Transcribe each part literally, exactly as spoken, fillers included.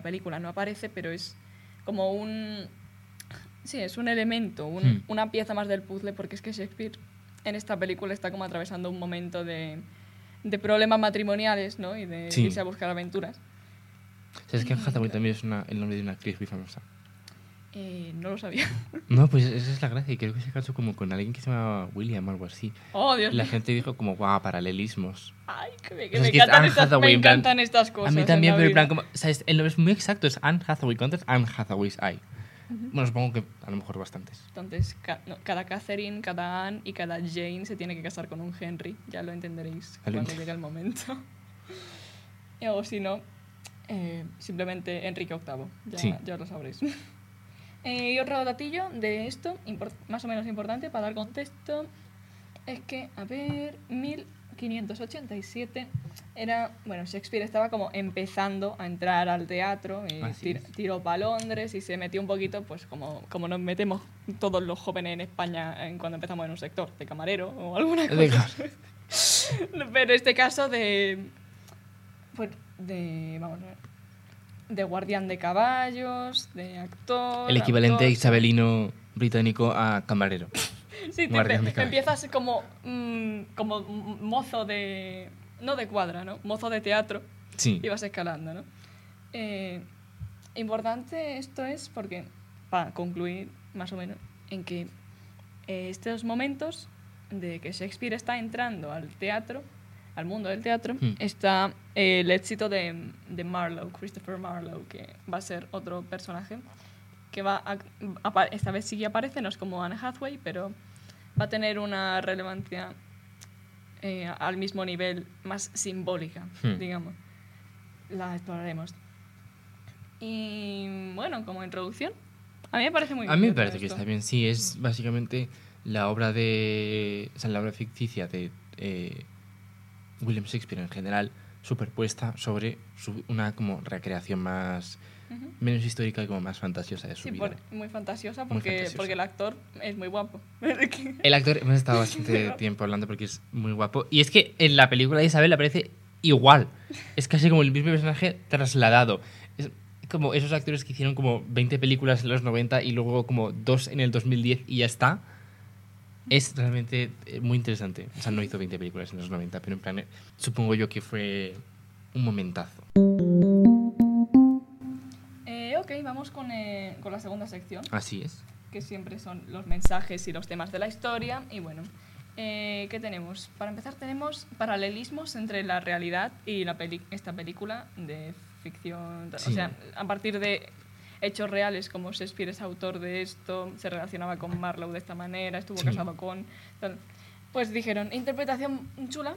película no aparece, pero es como un... Sí, es un elemento, un, Hmm. una pieza más del puzzle, porque es que Shakespeare en esta película está como atravesando un momento de, de problemas matrimoniales, ¿no? Y de Sí. irse a buscar aventuras. ¿Sabes que Anne Hathaway también es una, el nombre de una actriz muy famosa? Eh, no lo sabía. No, pues esa es la gracia. Y creo que se casó como con alguien que se llamaba William o algo así. Oh, Dios La mío. gente dijo como, guau, paralelismos. Ay, que me, O que sea, me es que es encantan, Anne estas, Hathaway, me en plan- encantan estas cosas. A mí en también, la pero en vida. plan, como, ¿sabes? El nombre es muy exacto, es Anne Hathaway. ¿Cuántas Anne Hathaways hay? Bueno, supongo que a lo mejor bastantes. Entonces, ca- no, cada Catherine, cada Anne y cada Jane se tiene que casar con un Henry. Ya lo entenderéis Vale. cuando llegue el momento. O si no, eh, simplemente Enrique octavo. Ya, Sí. ya lo sabréis. Eh, y otro datillo de esto, import- más o menos importante para dar contexto, es que, a ver, mil quinientos ochenta y siete era, bueno, Shakespeare estaba como empezando a entrar al teatro, y Así tir- es. tiró para Londres y se metió un poquito, pues como, como nos metemos todos los jóvenes en España en, cuando empezamos en un sector, de camarero o alguna De cosa. Pero en este caso de, pues, de, vamos a ver, de guardián de caballos, de actor... El equivalente autor, isabelino británico a camarero. Sí, te, Guardián de te- caballos. empiezas como, mm, como m- mozo de... No de cuadra, ¿no? Mozo de teatro Sí. y vas escalando, ¿no? Eh, importante esto es porque, para concluir más o menos, en que eh, estos momentos de que Shakespeare está entrando al teatro, al mundo del teatro, Hmm. está eh, el éxito de, de Marlowe, Christopher Marlowe, que va a ser otro personaje que va a, apa- esta vez sí que aparece, no es como Anne Hathaway, pero va a tener una relevancia eh, al mismo nivel, más simbólica, Hmm. digamos. La exploraremos. Y bueno, como introducción, a mí me parece muy A mí me bien parece que esto. está bien. Sí, es básicamente la obra de... O sea, la obra ficticia de eh, William Shakespeare en general, superpuesta sobre su- una como recreación más... Ujú. menos histórica y como más fantasiosa de su Sí, vida. por- muy fantasiosa Muy porque, fantasiosa. porque el actor es muy guapo. El actor, hemos estado bastante tiempo hablando porque es muy guapo. Y es que en la película de Isabel aparece igual. Es casi como el mismo personaje trasladado. Es como esos actores que hicieron como veinte películas en los noventa y luego como dos en el dos mil diez y ya está. Es realmente eh, muy interesante. O sea, no hizo veinte películas en los noventa, pero en plan, eh, supongo yo que fue un momentazo. Eh, ok, vamos con, eh, con la segunda sección, Así es. que siempre son los mensajes y los temas de la historia. Y bueno, eh, ¿qué tenemos? Para empezar tenemos paralelismos entre la realidad y la peli- esta película de ficción. Sí. O sea, a partir de hechos reales, como Shakespeare es autor de esto, se relacionaba con Marlowe de esta manera, estuvo Sí. casado con... tal. Pues dijeron, interpretación chula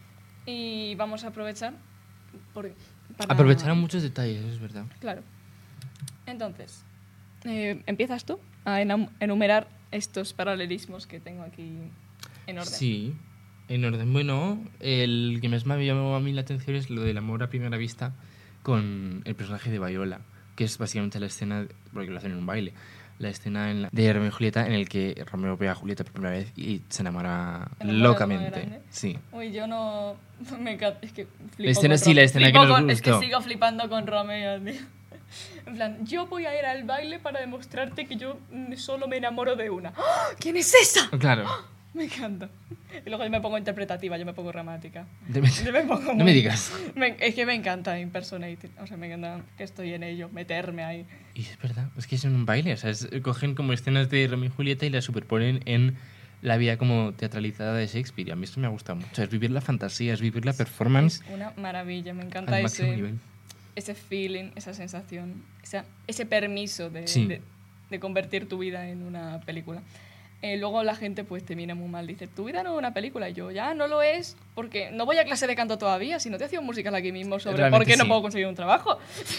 y vamos a aprovechar... Por, para- Aprovecharon muchos detalles, eso es verdad. Claro. Entonces, eh, empiezas tú a enam- enumerar estos paralelismos que tengo aquí en orden. Sí, en orden. Bueno, el que más me llamó a mí la atención es lo del amor a primera vista con el personaje de Viola, que es básicamente la escena, porque lo hacen en un baile, la escena en la- de Romeo y Julieta en el que Romeo ve a Julieta por primera vez y se enamora ¿Enamorado más locamente. grande? Sí. Uy, yo no... Me encanta, es que flipo escena- con sí, la Romeo. escena que Flipo nos con- Es que gustó. sigo flipando con Romeo, tío. En plan, yo voy a ir al baile para demostrarte que yo mm, solo me enamoro de una. ¡Ah! ¿Quién es esa? Claro. Me encanta. Y luego yo me pongo interpretativa, yo me pongo dramática. De- Yo me pongo No muy- me digas. Me- es que me encanta impersonating. O sea, me encanta que estoy en ello, meterme ahí. Y es verdad, es que es en un baile. O sea, es- cogen como escenas de Romeo y Julieta y las superponen en la vida como teatralizada de Shakespeare. Y a mí esto me ha gustado mucho. Es vivir la fantasía, es vivir la performance Es una maravilla, me encanta al máximo ese, nivel. ese feeling, esa sensación, esa, ese permiso de, Sí. de, de convertir tu vida en una película. Eh, luego la gente pues te mira muy mal, dice, tu vida no es una película. Y yo, ya, no lo es, porque no voy a clase de canto todavía, si no te hacía un musical aquí mismo sobre Realmente por qué no sí. puedo conseguir un trabajo.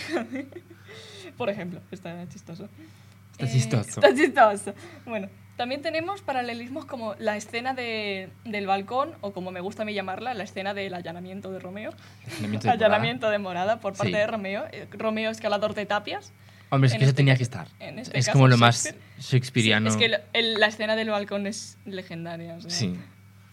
Por ejemplo, está chistoso. Está Eh, chistoso. Está chistoso. Bueno, también tenemos paralelismos como la escena de, del balcón, o como me gusta a mí llamarla, la escena del allanamiento de Romeo. Allanamiento de Allanamiento de morada por parte Sí. de Romeo. Eh, Romeo escalador de tapias. Hombre, es En que eso este tenía caso- que estar. en este Es caso, como lo más Shakespeare. shakespeariano. Sí, es que el- el- la escena del balcón es legendaria. o sea, Sí.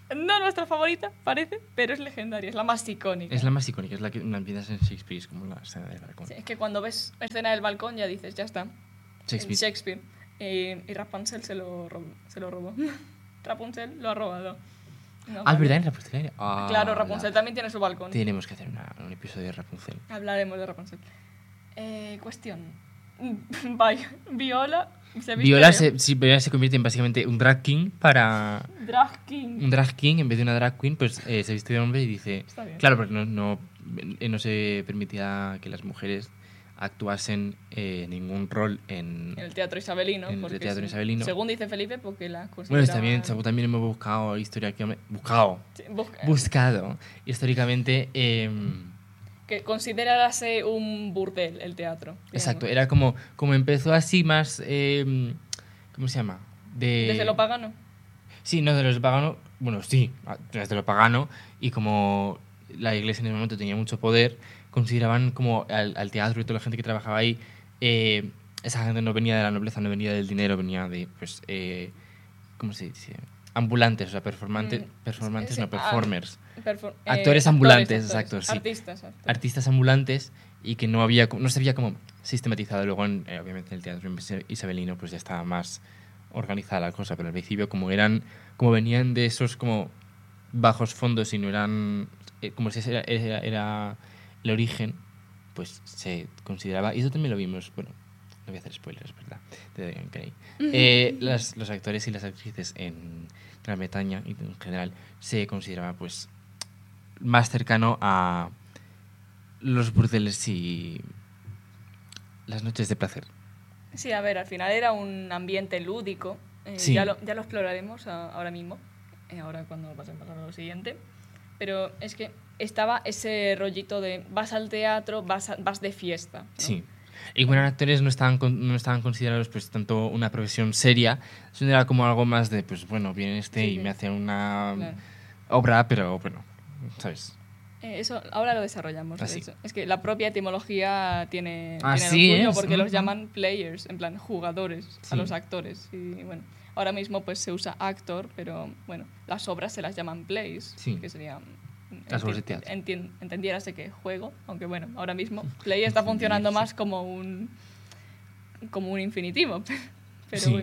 No nuestra favorita, parece, pero es legendaria, es la más icónica. Es la más icónica, es la que la empiezas en Shakespeare, es como la escena del balcón. Sí, es que cuando ves escena del balcón ya dices, ya está. Shakespeare. Shakespeare. Eh, y Rapunzel se lo robó. Se lo robó. Rapunzel lo ha robado. No, Ah, vale. ¿verdad? En Rapunzel. Ah, Claro, Rapunzel la- también tiene su balcón. Tenemos que hacer una- un episodio de Rapunzel. Hablaremos de Rapunzel. Eh, cuestión. Vaya, Viola se viste Viola de se, sí, Viola se convierte en básicamente un drag king para... drag king. Un drag king, en vez de una drag queen, pues eh, se viste de hombre y dice... Está bien. Claro, porque no, no, eh, no se permitía que las mujeres actuasen eh, ningún rol en... En el teatro isabelino. En el porque teatro sí. isabelino. Según dice Felipe, porque la Bueno, consideraban... también, según también hemos buscado historia que... Buscado. Sí, busca- Buscado. Históricamente... eh, que considerarse un burdel el teatro. digamos. exacto, era como, como empezó así más... eh, ¿cómo se llama? De... Desde lo pagano. Sí, no, de los paganos, bueno, sí, desde lo pagano, y como la iglesia en ese momento tenía mucho poder, consideraban como al, al teatro y toda la gente que trabajaba ahí, eh, esa gente no venía de la nobleza, no venía del dinero, venía de, pues, eh, ¿cómo se dice? Ambulantes, o sea, performantes, Mm, performantes, sí, no, ah, performers. Perfor- eh, Actores ambulantes, exacto, sí. Artistas, actores. Artistas ambulantes y que no había no se había como sistematizado. Luego, en, eh, obviamente, en el teatro isabelino pues ya estaba más organizada la cosa, pero al principio como eran como venían de esos como bajos fondos y no eran eh, como si ese era, era, era el origen, pues se consideraba, y eso también lo vimos, bueno, no voy a hacer spoilers, ¿verdad? De Dorian Gray. Eh, las, los actores y las actrices en Gran Bretaña y en general se consideraba pues más cercano a los burdeles y las noches de placer. Sí, a ver, al final era un ambiente lúdico. eh, Sí. ya, lo, ya lo exploraremos a- ahora mismo, eh, ahora cuando pasemos a lo siguiente. Pero es que estaba ese rollito de vas al teatro, vas, a- vas de fiesta. ¿no? Sí. Y bueno, actores no estaban, con- no estaban considerados pues tanto una profesión seria, sino era como algo más de, pues bueno, viene este Sí, y sí. me hace una Claro. obra, pero bueno, ¿sabes? Eh, eso ahora lo desarrollamos. de Ah, sí. hecho. Es que la propia etimología tiene, Ah, tiene sí, lo suyo es. porque los Ujú. llaman players, en plan jugadores, Sí. a los actores. Y bueno, ahora mismo pues se usa actor, pero bueno, las obras se las llaman plays, Sí. que serían Las obras de teatro. entien- entendiérase que juego, aunque bueno, ahora mismo play está funcionando más como un como un infinitivo, pero Sí. bueno.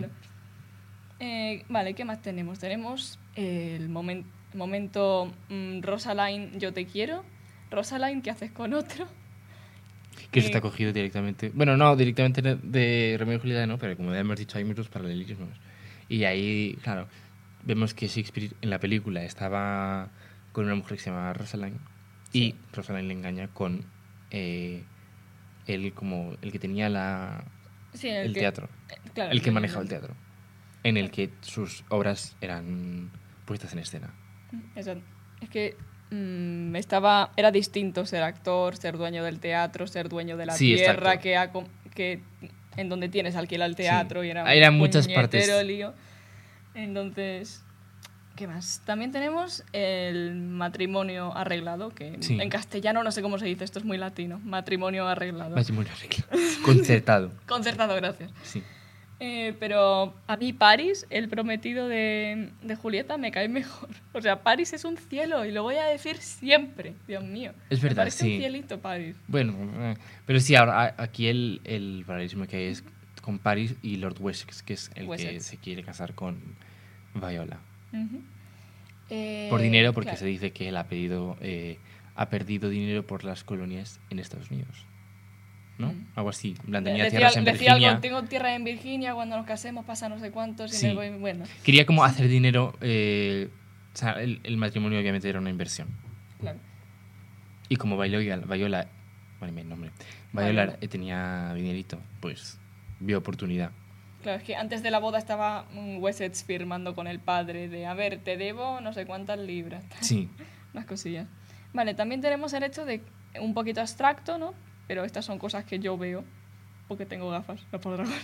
Eh, vale, ¿qué más tenemos? Tenemos el momen- momento mm, Rosaline, yo te quiero. Rosaline, ¿qué haces con otro? Que eso Eh, está cogido directamente. Bueno, no, directamente de Romeo y Julieta, no, pero como ya hemos dicho, hay muchos paralelismos. Y ahí, claro, vemos que Shakespeare en la película estaba con una mujer que se llamaba Rosaline y Sí. Rosaline le engaña con eh, el, como, el que tenía la, Sí, el que- teatro, eh, claro, el que el- manejaba el teatro, en el que sus obras eran puestas en escena. Exacto. Es que mm, estaba, era distinto ser actor, ser dueño del teatro, ser dueño de la Sí, tierra, exacto. que, ha com- que en donde tienes alquila el teatro Sí. y era Ahí eran un muchas puñetero partes. lío. Entonces, ¿qué más? También tenemos el matrimonio arreglado, que Sí. en castellano no sé cómo se dice, esto es muy latino. Matrimonio arreglado. Matrimonio arreglado. Concertado. Concertado, gracias. Sí. Eh, pero a mí Paris, el prometido de, de Julieta, me cae mejor. O sea, Paris es un cielo y lo voy a decir siempre, Dios mío. Es Me verdad, parece sí. un cielito Paris. Bueno, eh, pero sí, ahora a- aquí el, el paralelismo que hay es con Paris y Lord Wessex, que es el que Wessex. se quiere casar con Viola. Ujú. Eh, Por dinero, porque claro. se dice que él ha, pedido, eh, ha perdido dinero por las colonias en Estados Unidos. ¿no? Mm. Algo así. En plan, De- tenía decía, tierras en decía Virginia. algo, tengo tierra en Virginia, cuando nos casemos pasa no sé cuántos y Sí. me voy, bueno, Quería como hacer dinero. eh, o sea, el, el matrimonio obviamente era una inversión. claro. Y como Viola, Viola, bueno, mi nombre, Viola Viola. eh, tenía dinerito, pues vio oportunidad. Claro, es que antes de la boda estaba un Wessex firmando con el padre de, a ver, te debo no sé cuántas libras. Sí, Unas cosillas. Vale, también tenemos el hecho de un poquito abstracto, ¿no? Pero estas son cosas que yo veo porque tengo gafas, no podrá ver.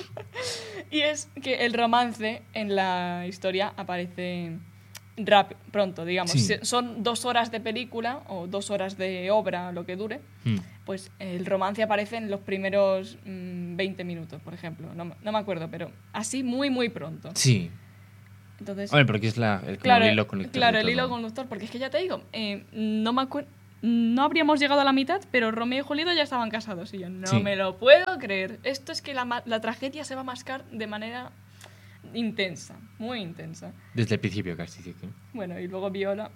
Y es que el romance en la historia aparece rap pronto, digamos. Sí. Si son dos horas de película o dos horas de obra, lo que dure, mm, pues el romance aparece en los primeros mm, veinte minutos, por ejemplo. No, me- no me acuerdo, pero así muy, muy pronto. sí. Entonces, Hombre, porque es la, el, como claro, el hilo conductor. claro, de el hilo todo. conductor, porque es que ya te digo, eh, no me acuerdo, no habríamos llegado a la mitad, pero Romeo y Julieta ya estaban casados y yo no Sí. me lo puedo creer. Esto es que la, ma- la tragedia se va a mascar de manera intensa, muy intensa. Desde el principio casi, sí. que- Bueno, y luego Viola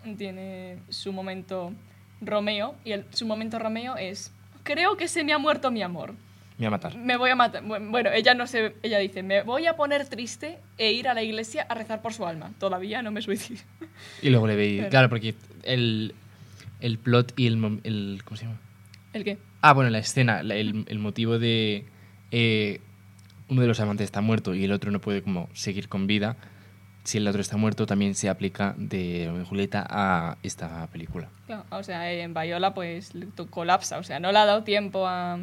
tiene su momento Romeo, y el, su momento Romeo es, creo que se me ha muerto mi amor. Me va a matar. Me voy a matar. Bueno, ella no se, ella dice, me voy a poner triste e ir a la iglesia a rezar por su alma. Todavía no me suicido. Y luego le veis. Claro. Claro, porque el, el plot y el, mom- el. ¿Cómo se llama? ¿El qué? Ah, bueno, la escena, la- el, el motivo de. eh, uno de los amantes está muerto y el otro no puede como seguir con vida. Si el otro está muerto, también se aplica de Romeo y Julieta a esta película. Claro, o sea, en Viola pues colapsa, o sea, no le ha dado tiempo a...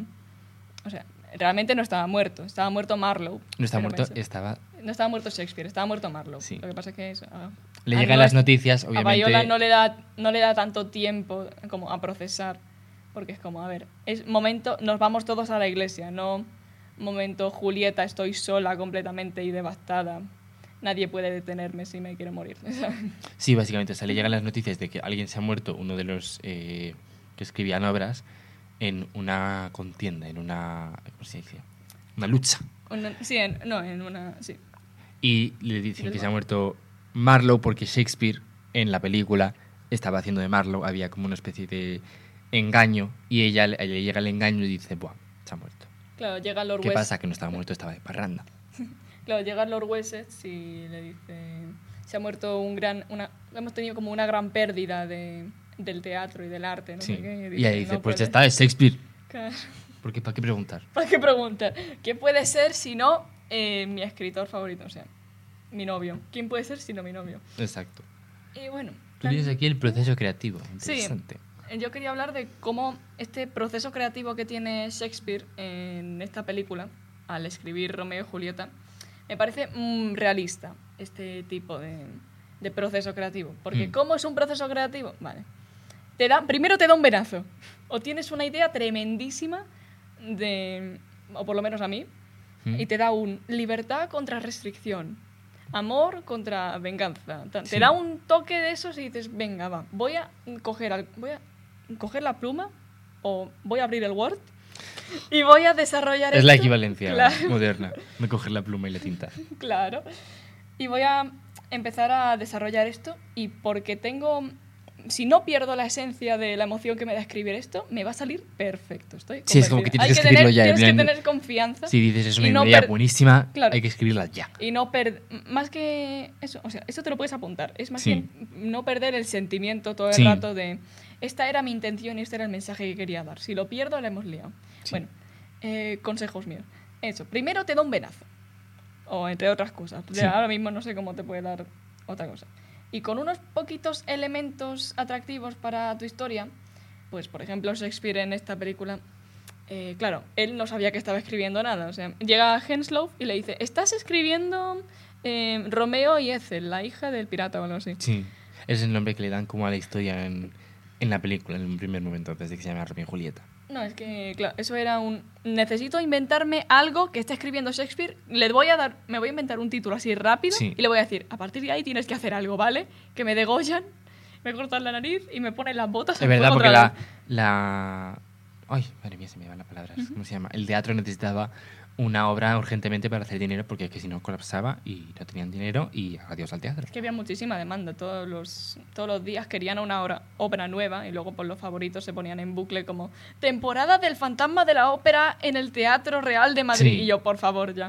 O sea, realmente no estaba muerto, estaba muerto Marlowe. No estaba pero muerto, me- estaba. No estaba muerto Shakespeare, estaba muerto Marlowe. Sí. Lo que pasa es que eso, a- Le a llegan no- las noticias, A obviamente. Viola no le da no le da tanto tiempo como a procesar, porque es como, a ver, es momento, nos vamos todos a la iglesia, no momento Julieta, estoy sola completamente y devastada. Nadie puede detenerme si me quiero morir. Sí, básicamente, o sea, le llegan las noticias de que alguien se ha muerto, uno de los eh, que escribían obras, en una contienda, en una. ¿Cómo se dice? Una lucha. Una- sí, en, no, en una, sí. Y le dicen que se ha muerto Marlowe porque Shakespeare, en la película, estaba haciendo de Marlowe, había como una especie de engaño, y ella le le llega el engaño y dice, buah, se ha muerto. Claro, llega Lord ¿Qué West. pasa? Que no estaba muerto, estaba de parranda. Claro, llega Lord Wessex y le dice, se ha muerto un gran, una, hemos tenido como una gran pérdida de, del teatro y del arte, no Sí. sé qué. Y ahí dice, dice, "No pues puede". ya está, es Shakespeare. Claro. Porque ¿para qué preguntar? ¿Para qué preguntar? ¿Qué puede ser si no eh, mi escritor favorito? O sea, mi novio. ¿Quién puede ser si no mi novio? Exacto. Y bueno, Tú tienes aquí el proceso creativo. Sí. Interesante. eh, yo quería hablar de cómo este proceso creativo que tiene Shakespeare en esta película, al escribir Romeo y Julieta, me parece mm, realista, este tipo de, de proceso creativo. Porque Mm. ¿cómo es un proceso creativo? Vale. Te da, primero te da un venazo. O tienes una idea tremendísima de... O por lo menos a mí. ¿Mm? Y te da un libertad contra restricción. Amor contra venganza. Ta- Te Sí. da un toque de esos y dices, venga, va, voy a coger, al- voy a coger la pluma o voy a abrir el Word y voy a desarrollar Es la esto. equivalencia Claro. moderna de coger la pluma y la tinta. Claro. Y voy a empezar a desarrollar esto y porque tengo... Si no pierdo la esencia de la emoción que me da escribir esto, me va a salir perfecto. Estoy Sí, es como convencida. que tienes Hay que escribirlo tener, ya, en Tienes que plan- tener confianza. Si dices es una y no idea per- buenísima, Claro. hay que escribirla ya. Y no perder... Más que eso, o sea, eso te lo puedes apuntar. Es más Sí. bien no perder el sentimiento todo el Sí. rato de... Esta era mi intención y este era el mensaje que quería dar. Si lo pierdo, la hemos liado. Sí. Bueno, eh, consejos míos. Eso, primero te da un venazo. O entre otras cosas. Sí. Ahora mismo no sé cómo te puede dar otra cosa. Y con unos poquitos elementos atractivos para tu historia, pues por ejemplo Shakespeare en esta película, eh, claro, él no sabía que estaba escribiendo nada. O sea, llega Henslowe y le dice, estás escribiendo eh, Romeo y Ethel, la hija del pirata o algo así. Sí. Es el nombre que le dan como a la historia en, en la película, en un primer momento, antes de que se llame Romeo y Julieta. No, es que, claro, eso era un... Necesito inventarme algo que esté escribiendo Shakespeare. Le voy a dar... Me voy a inventar un título así rápido Sí. y le voy a decir, a partir de ahí tienes que hacer algo, ¿vale? Que me degollan, me cortan la nariz y me ponen las botas. Es al verdad, fuego porque otra la, vez. la... Ay, madre mía, se me van las palabras. ¿Cómo se llama? El teatro necesitaba una obra urgentemente para hacer dinero porque es que si no colapsaba y no tenían dinero y adiós al teatro. Es que había muchísima demanda. Todos los, todos los días querían una obra, obra nueva y luego por los favoritos se ponían en bucle como temporada del fantasma de la ópera en el Teatro Real de Madrid. Sí. Y yo, por favor, ya.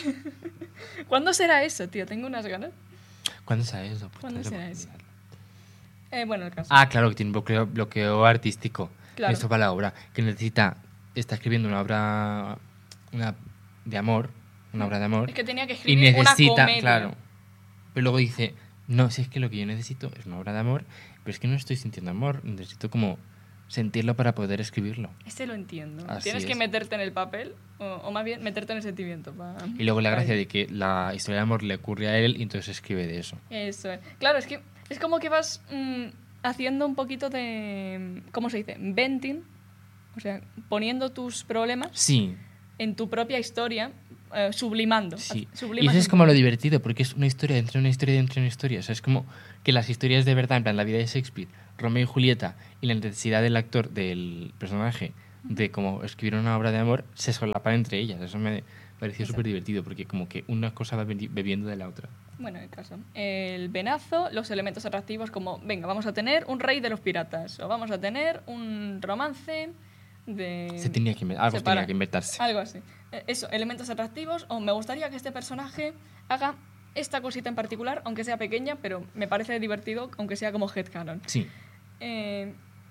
¿Cuándo será eso, tío? Tengo unas ganas. ¿Cuándo será eso? Pues ¿Cuándo tendré será que eso? mirarlo. Eh, bueno, el caso. Ah, claro, que tiene bloqueo, bloqueo artístico. Claro. Eso para la obra. Que necesita... Está escribiendo una obra... Una de amor. Una obra de amor. Es que tenía que Y escribir necesita... una comedia. Claro. Pero luego dice... No, si es que lo que yo necesito es una obra de amor. Pero es que no estoy sintiendo amor. Necesito como sentirlo para poder escribirlo. Este lo entiendo. Así Tienes que es. meterte en el papel o, o más bien meterte en el sentimiento. pa- Y luego la para gracia ello. de que la historia de amor le ocurre a él y entonces escribe de eso. Eso es. Claro, es que es como que vas mm, haciendo un poquito de... ¿Cómo se dice? Venting. O sea, poniendo tus problemas Sí. en tu propia historia. eh, sublimando. Sí, Sublima y eso es siempre. como lo divertido, porque es una historia dentro de una historia dentro de una historia. O sea, es como que las historias de verdad, en plan, la vida de Shakespeare, Romeo y Julieta, y la necesidad del actor, del personaje, de como escribir una obra de amor, se solapan entre ellas. Eso me pareció súper divertido, porque como que una cosa va bebi- bebiendo de la otra. Bueno, el caso. El venazo, los elementos atractivos como, venga, vamos a tener un rey de los piratas, o vamos a tener un romance de... Se tenía que, inven- algo separa- tenía que inventarse. Algo así. Eh, Eso, elementos atractivos, o me gustaría que este personaje haga esta cosita en particular, aunque sea pequeña, pero me parece divertido, aunque sea como headcanon. Sí, Eh,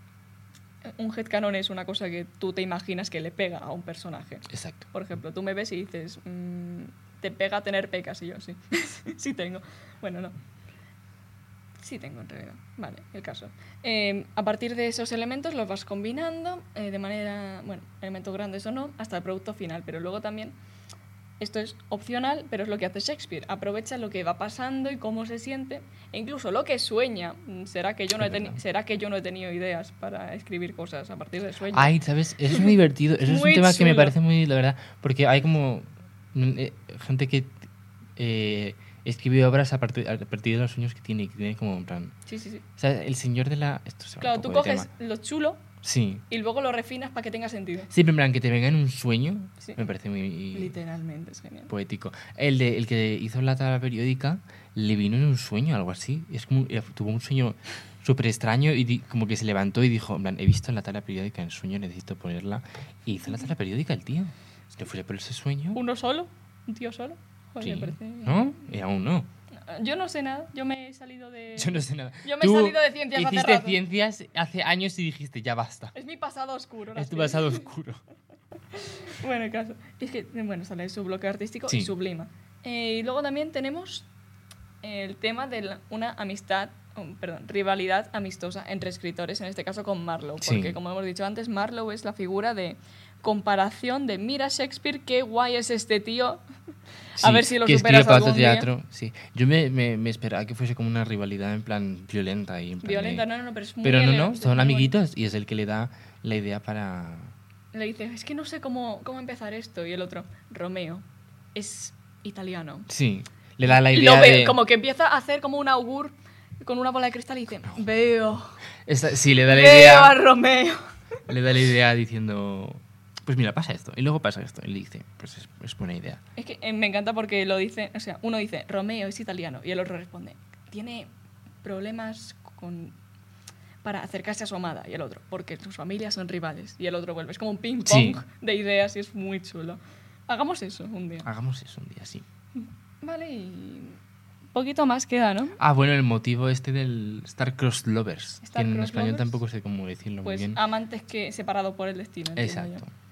un headcanon es una cosa que tú te imaginas que le pega a un personaje. exacto. Por ejemplo, tú me ves y dices, mmm, te pega tener pecas, y yo, sí. Sí tengo. Bueno, no. Sí tengo, en realidad. Vale, el caso. Eh, a partir de esos elementos los vas combinando eh, de manera, bueno, elementos grandes o no, hasta el producto final. Pero luego también, esto es opcional, pero es lo que hace Shakespeare. Aprovecha lo que va pasando y cómo se siente, e incluso lo que sueña. ¿Será que yo no he, Es teni- verdad. ¿será que yo no he tenido ideas para escribir cosas a partir de sueños? Ay, ¿sabes? Eso es muy divertido. Eso es Muy un tema que me chulo. parece muy, la verdad, porque hay como mm, eh, gente que eh, escribe obras a partir, a partir de los sueños que tiene, que tiene como en plan... Sí, sí, sí. O sea, el señor de la... Esto se va Claro, un tú poco de coges tema. lo chulo Sí. y luego lo refinas para que tenga sentido. Sí, pero en plan, que te venga en un sueño, Sí. me parece muy Literalmente, es genial. poético. El, de, el que hizo la tabla periódica le vino en un sueño, algo así. Es como, eh, tuvo un sueño súper extraño y di- como que se levantó y dijo, en plan, he visto la tabla periódica en sueño, necesito ponerla. Y hizo la tabla periódica el tío. Se fue por ese sueño. ¿Uno solo? ¿Un tío solo? Joder, Sí. me parece... ¿No? Y aún no. Yo no sé nada, yo me he salido de... Yo no sé nada. Yo me he Tú salido de ciencias hace hiciste rato. ciencias hace años y dijiste, ya basta. Es mi pasado oscuro. la Es tu ciencia. pasado oscuro. Bueno, el caso. Es que, bueno, sale su bloque artístico Sí. y sublima. Eh, y luego también tenemos el tema de la- una amistad, oh, perdón, rivalidad amistosa entre escritores, en este caso con Marlowe. Sí. Porque, como hemos dicho antes, Marlowe es la figura de comparación de mira Shakespeare, qué guay es este tío. A Sí, ver si lo que superas escribe para algún otro día. teatro. Sí. Yo me, me, me esperaba que fuese como una rivalidad en plan violenta. Y en plan Violenta, de- no, no, no, pero es muy Pero no, no, elegante, son muy amiguitos y es el que le da la idea para... bonito. Le dice, es que no sé cómo, cómo empezar esto. Y el otro, Romeo, es italiano. Sí, le da la Y idea lo ve, de... como que empieza a hacer como un augur con una bola de cristal y dice, veo, Esta- sí, le da la veo a idea, Romeo. le da la idea diciendo... Pues mira, pasa esto. Y luego pasa esto. Y le dice, pues es, es buena idea. Es que eh, me encanta porque lo dice, o sea, uno dice, Romeo es italiano, y el otro responde, tiene problemas con para acercarse a su amada, y el otro, porque sus familias son rivales, y el otro vuelve. Es como un ping-pong Sí. de ideas y es muy chulo. Hagamos eso un día. Hagamos eso un día, sí. Vale, y poquito más queda, ¿no? Ah, bueno, el motivo este del Star-Crossed Lovers. Que en Star-Crossed español Lovers. tampoco sé cómo decirlo Pues muy bien. amantes que separados por el destino. entiendo Exacto. yo.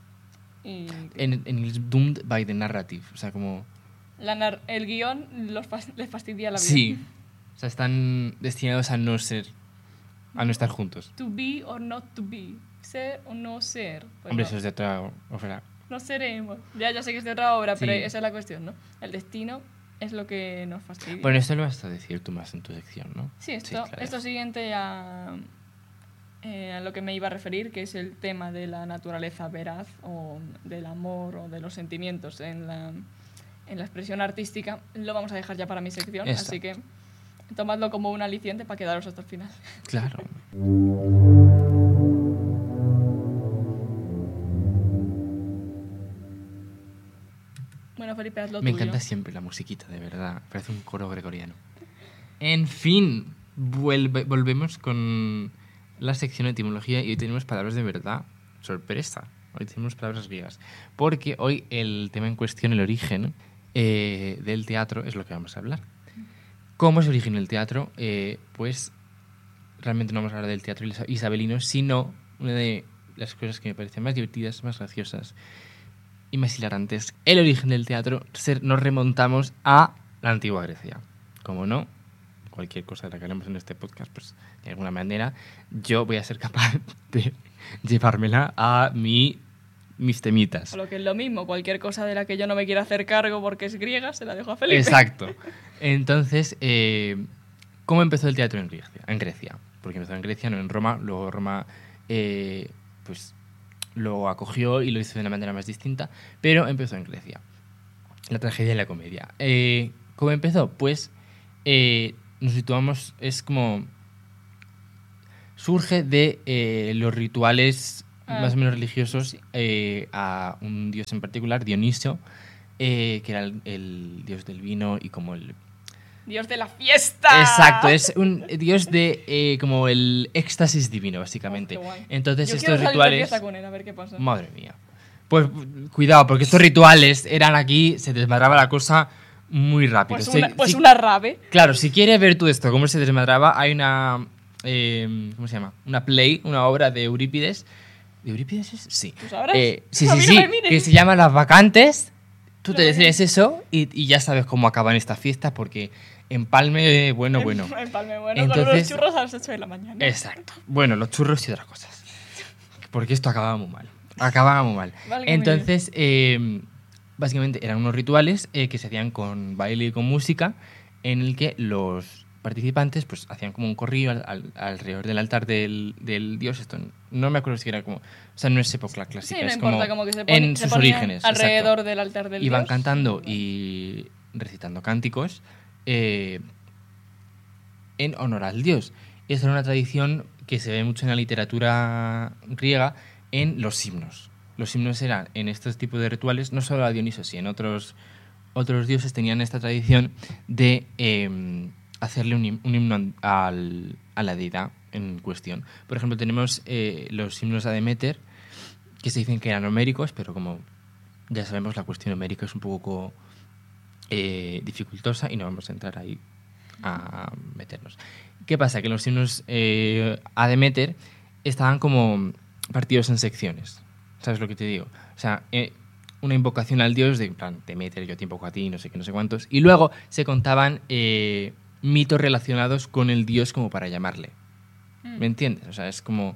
Y En, en el Doomed by the Narrative. O sea, como... la nar- el guión los fas- les fastidia la vida. Sí. O sea, están destinados a no ser... A no estar juntos. To be or not to be. Ser o no ser. Pues Hombre, no. eso es de otra ópera. No seremos. Ya, ya sé que es de otra obra, pero Sí. esa es la cuestión, ¿no? El destino es lo que nos fastidia. Bueno, esto lo vas a decir tú más en tu sección, ¿no? sí, esto, claro. esto siguiente a, eh, a lo que me iba a referir, que es el tema de la naturaleza veraz o del amor o de los sentimientos en la, en la expresión artística, lo vamos a dejar ya para mi sección, Exacto. así que tomadlo como un aliciente para quedaros hasta el final. Claro. Bueno, Felipe, haz lo Me tuyo. encanta siempre la musiquita, de verdad. Parece un coro gregoriano. En fin, vuelve- volvemos con la sección de etimología y hoy tenemos palabras de verdad. Sorpresa. Hoy tenemos palabras griegas. Porque hoy el tema en cuestión, el origen eh, del teatro, es lo que vamos a hablar. ¿Cómo se origina el teatro? Eh, pues realmente no vamos a hablar del teatro isa- isabelino, sino una de las cosas que me parecen más divertidas, más graciosas y más hilarantes. El origen del teatro se- nos remontamos a la antigua Grecia. Como no, cualquier cosa de la que hablemos en este podcast, pues de alguna manera yo voy a ser capaz de llevármela a mi, mis temitas. O lo que es lo mismo, cualquier cosa de la que yo no me quiera hacer cargo porque es griega, se la dejo a Felipe. Exacto. Entonces, eh, ¿cómo empezó el teatro en Grecia? En Grecia. Porque empezó en Grecia, no en Roma. Luego Roma pues, lo acogió y lo hizo de una manera más distinta. Pero empezó en Grecia. La tragedia y la comedia. Eh, ¿Cómo empezó? Pues eh, nos situamos, es como... Surge de eh, los rituales Ah, más o menos religiosos sí. eh, a un dios en particular, Dionisio, eh, que era el, el dios del vino y como el... Dios de la fiesta. Exacto, es un dios de eh, como el éxtasis divino, básicamente. Oh, qué guay. Entonces Yo estos quiero salir de rituales... fiesta con él, a ver qué pasa. Madre mía. Pues cuidado, porque estos rituales eran aquí, se desmadraba la cosa muy rápido. Pues, Se- una, pues si- una rave. Claro, si quieres ver tú esto, cómo se desmadraba, hay una... eh, ¿Cómo se llama? Una play, una obra de Eurípides. ¿De Eurípides es? Sí. ¿Tú sabrás? Eh, sí, A sí, mí no sí. me mires. Que se llama Las Vacantes. Tú No te me decides eso y, y ya sabes cómo acaban estas fiestas porque empalme, bueno, En- bueno. En Palme Bueno, con Entonces- los churros a las ocho de la mañana. Exacto. Bueno, los churros y otras cosas. Porque esto acababa muy mal. Acababa muy mal. Válgame Entonces, eh, básicamente eran unos rituales eh, que se hacían con baile y con música, en el que los participantes pues hacían como un corrillo al- al- alrededor del altar del, del dios. Esto no me acuerdo si era como... O sea, no es época Sí, clásica, no es importa, como, como que se, pone- en se sus ponían orígenes. alrededor exacto. del altar del Iban dios. cantando y recitando cánticos eh, en honor al dios. Y esta era una tradición que se ve mucho en la literatura griega en los himnos. Los himnos eran en estos tipos de rituales, no solo a Dioniso, sino en otros, otros dioses tenían esta tradición de eh, hacerle un, him- un himno al- a la deidad en cuestión. Por ejemplo, tenemos eh, los himnos a Deméter, que se dicen que eran homéricos, pero como ya sabemos, la cuestión homérica es un poco eh, dificultosa y no vamos a entrar ahí a meternos. ¿Qué pasa? Que los himnos eh, a Deméter estaban como partidos en secciones. ¿Sabes lo que te digo? O sea, eh, una invocación al dios de, en plan, Deméter, yo te invoco a ti, no sé qué, no sé cuántos. Y luego se contaban eh, mitos relacionados con el dios como para llamarle. Mm. ¿Me entiendes? O sea, es como...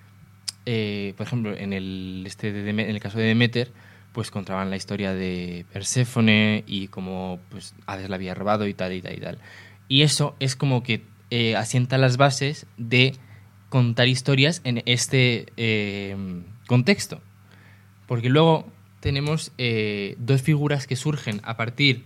eh, por ejemplo, en el, este de Deme- en el caso de Deméter, pues contaban la historia de Perséfone y cómo pues, Hades la había robado y tal y tal y tal. Y eso es como que eh, asienta las bases de contar historias en este eh, contexto. Porque luego tenemos eh, dos figuras que surgen a partir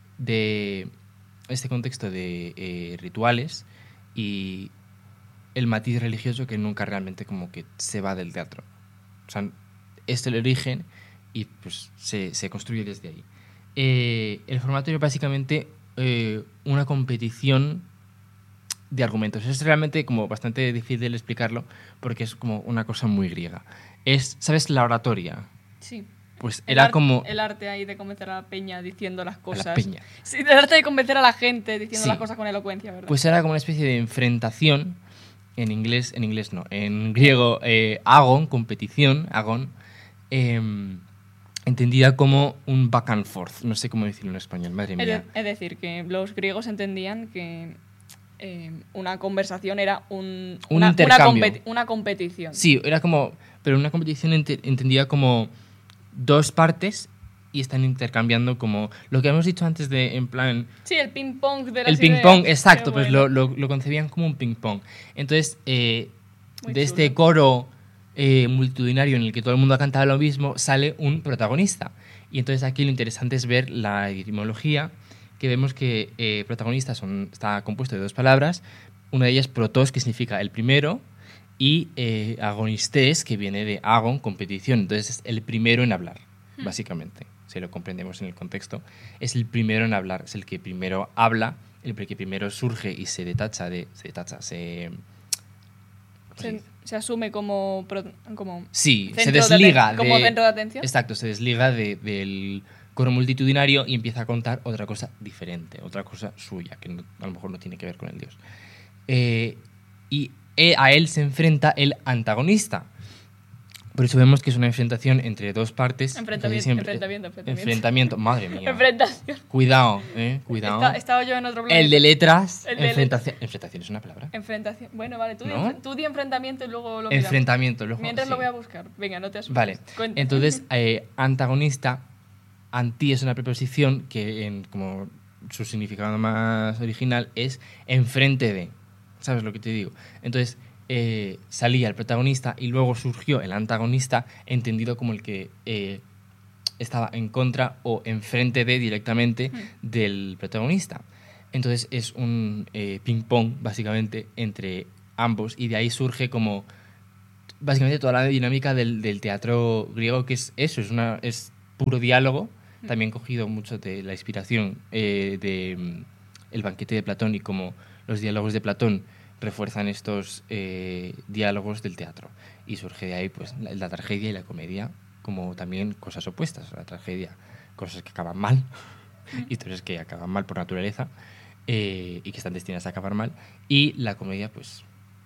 de este contexto de eh, rituales y el matiz religioso que nunca realmente como que se va del teatro. O sea, este es el origen y pues se, se construye desde ahí. Eh, el formato es básicamente eh, una competición de argumentos. Es realmente como bastante difícil explicarlo porque es como una cosa muy griega. Es, ¿sabes? La oratoria. Sí. Pues El era ar- como... El arte ahí de convencer a la peña diciendo las a cosas. la peña. Sí, el arte de convencer a la gente diciendo Sí. las cosas con elocuencia, ¿verdad? Pues era como una especie de enfrentación, en inglés, en inglés no, en griego, eh, agon, competición, agon, eh, entendida como un back and forth, no sé cómo decirlo en español, madre es, de- mía. es decir, que los griegos entendían que eh, una conversación era un, Un una, intercambio. Una, competi- una competición. Sí, era como, pero una competición ente- entendida como dos partes y están intercambiando como lo que hemos dicho antes de, en plan, Sí, el ping-pong de las el ideas. ping-pong, exacto, Qué pues bueno. lo, lo, lo concebían como un ping-pong. Entonces, eh, Muy de este chulo. coro eh, multitudinario en el que todo el mundo ha cantado lo mismo, sale un protagonista. Y entonces aquí lo interesante es ver la etimología, que vemos que eh, protagonista son, está compuesto de dos palabras, una de ellas protos, que significa el primero, y eh, agonistes, que viene de agon, competición. Entonces es el primero en hablar, Hmm. básicamente, si lo comprendemos en el contexto. Es el primero en hablar, es el que primero habla, el que primero surge y se detacha de... Se detacha, se... ¿cómo se Se, dice? se asume como, pro- como Sí, se centro de desliga aten- como de- centro de atención. Exacto, se desliga de- del coro multitudinario y empieza a contar otra cosa diferente, otra cosa suya, que no- a lo mejor no tiene que ver con el dios. Eh, y eh, a él se enfrenta el antagonista. Por eso vemos que es una enfrentación entre dos partes. Enfrentamiento, casi siempre- enfrentamiento, enfrentamiento. Enfrentamiento, madre mía. Enfrentación. Cuidado, eh, cuidado. Esta- estaba yo en otro planeta. El de letras, El de enfrentación. Enfrentación es una palabra. Enfrentación. Bueno, vale, tú, di, ¿No? enfre- tú di enfrentamiento y luego lo miramos. Enfrentamiento, luego. Mientras sí. lo voy a buscar. Venga, no te asustes. Vale, Cuenta. entonces eh, antagonista, anti es una preposición que en como su significado más original es enfrente de, ¿sabes lo que te digo? Entonces eh, salía el protagonista y luego surgió el antagonista entendido como el que eh, estaba en contra o enfrente de directamente Mm. del protagonista. Entonces es un eh, ping-pong, básicamente, entre ambos, y de ahí surge como básicamente toda la dinámica del, del teatro griego, que es eso, es, una, es puro diálogo, también cogido mucho de la inspiración eh, de mm, El banquete de Platón, y como los diálogos de Platón refuerzan estos eh, diálogos del teatro. Y surge de ahí pues la, la tragedia y la comedia, como también cosas opuestas. La tragedia, cosas que acaban mal, historias que acaban mal por naturaleza, eh, y que están destinadas a acabar mal. Y la comedia, pues,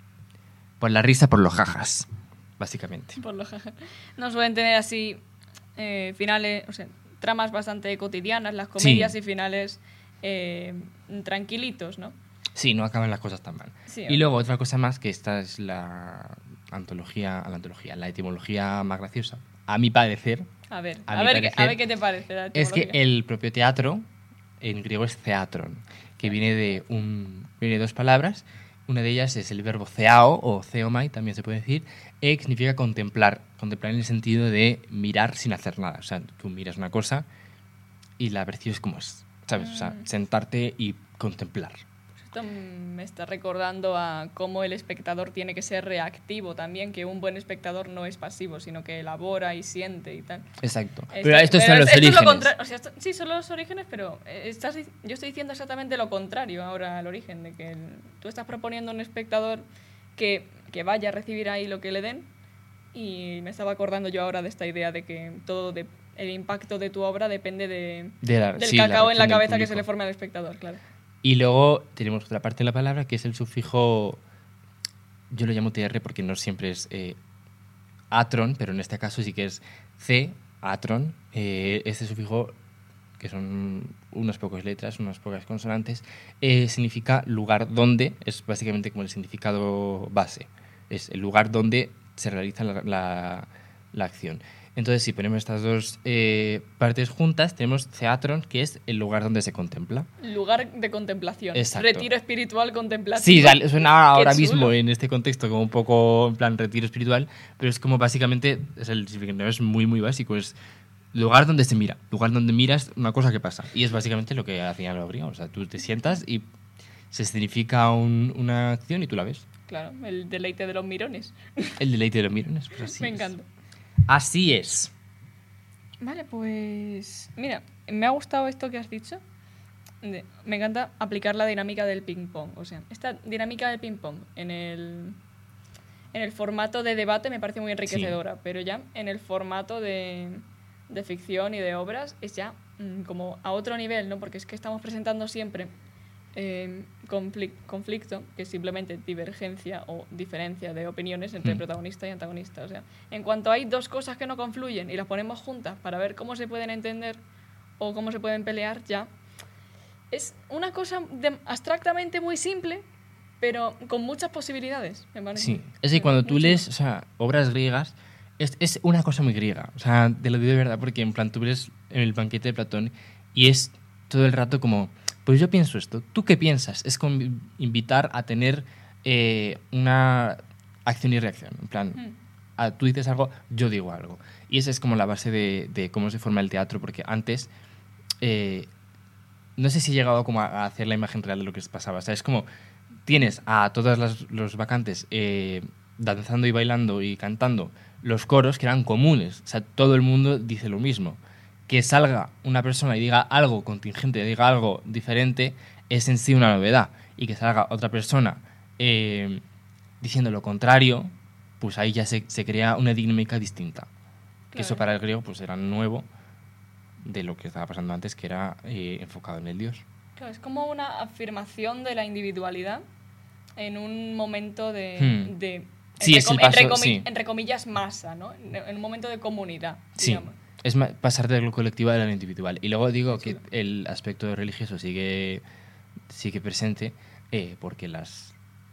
por la risa, por los jajas, básicamente. Por lo no suelen tener así eh, finales, o sea, tramas bastante cotidianas, las comedias, Sí. y finales eh, tranquilitos, ¿no? Sí, no acaban las cosas tan mal. Sí, Y hombre. luego otra cosa más, que esta es la antología, la antología, la etimología más graciosa, a mi parecer, A ver, a a, mi ver, qué- parecer, a ver qué te parece la es que etimología. el propio teatro, en griego es theatron, que viene de, un, viene de dos palabras. Una de ellas es el verbo theao, o theomai, también se puede decir, eh, que significa contemplar. Contemplar en el sentido de mirar sin hacer nada. O sea, tú miras una cosa y la percibes como es, ¿sabes? O sea, Mm. sentarte y contemplar. Pues esto me está recordando a cómo el espectador tiene que ser reactivo también, que un buen espectador no es pasivo, sino que elabora y siente y tal. Exacto. Esto- Pero estos pero son los esto es lo orígenes. contra- o sea, esto- sí, son los orígenes, pero eh, estás, dic- yo estoy diciendo exactamente lo contrario ahora al origen, de que el- tú estás proponiendo a un espectador que, que vaya a recibir ahí lo que le den, y me estaba acordando yo ahora de esta idea de que todo de- el impacto de tu obra depende de, De la- del sí, la cacao en la reacción del cabeza que se público. le forma al espectador, claro. Y luego tenemos otra parte de la palabra, que es el sufijo, yo lo llamo T R porque no siempre es eh, atron, pero en este caso sí que es C, atron. Eh, este sufijo, que son unas pocas letras, unas pocas consonantes, eh, significa lugar donde, es básicamente como el significado base, es el lugar donde se realiza la, la, la acción. Entonces, si ponemos estas dos eh, partes juntas, tenemos theatron, que es el lugar donde se contempla. Lugar de contemplación. Exacto. Retiro espiritual contemplativo. Sí, sal- suena ahora Qué mismo chulo. en este contexto como un poco en plan retiro espiritual, pero es como básicamente, es el significado es muy, muy básico, es lugar donde se mira, lugar donde miras una cosa que pasa. Y es básicamente lo que hacían los griegos. O sea, tú te sientas y se significa un- una acción y tú la ves. Claro, el deleite de los mirones. El deleite de los mirones, pues así Me es. encanta. Así es. Vale, pues mira, me ha gustado esto que has dicho. De- me encanta aplicar la dinámica del ping-pong. O sea, esta dinámica del ping-pong en el, en el formato de debate me parece muy enriquecedora, pero ya en el formato de, de ficción y de obras es ya mm, como a otro nivel, ¿no? Porque es que estamos presentando siempre eh, conflic- conflicto, que es simplemente divergencia o diferencia de opiniones entre Mm. protagonista y antagonista. O sea, en cuanto hay dos cosas que no confluyen y las ponemos juntas para ver cómo se pueden entender o cómo se pueden pelear, ya es una cosa de- abstractamente muy simple, pero con muchas posibilidades, me parece. Sí, es que Muy- cuando muy tú chulo. lees, o sea, obras griegas, es, es una cosa muy griega. O sea, te lo digo de verdad, porque en plan tú lees el banquete de Platón y es todo el rato como, pues yo pienso esto, ¿tú qué piensas? Es como invitar a tener eh, una acción y reacción. En plan, Mm. a- tú dices algo, yo digo algo. Y esa es como la base de, de cómo se forma el teatro, porque antes, eh, no sé si he llegado como a, a hacer la imagen real de lo que pasaba. O sea, es como, tienes a todos las- los vacantes eh, danzando y bailando y cantando los coros que eran comunes. O sea, todo el mundo dice lo mismo. Que salga una persona y diga algo contingente, diga algo diferente, es en sí una novedad. Y que salga otra persona eh, diciendo lo contrario, pues ahí ya se, se crea una dinámica distinta. Que eso Claro. para el griego pues era nuevo de lo que estaba pasando antes, que era eh, enfocado en el dios. Claro, es como una afirmación de la individualidad en un momento de... Hmm. de Sí, entre, es el com- entre, paso, comi- sí. entre comillas, masa, ¿no? En en un momento de comunidad, Sí, digamos. es ma- pasar de lo colectivo a lo individual. Y luego digo Qué que chulo. el aspecto religioso sigue, sigue presente eh, porque las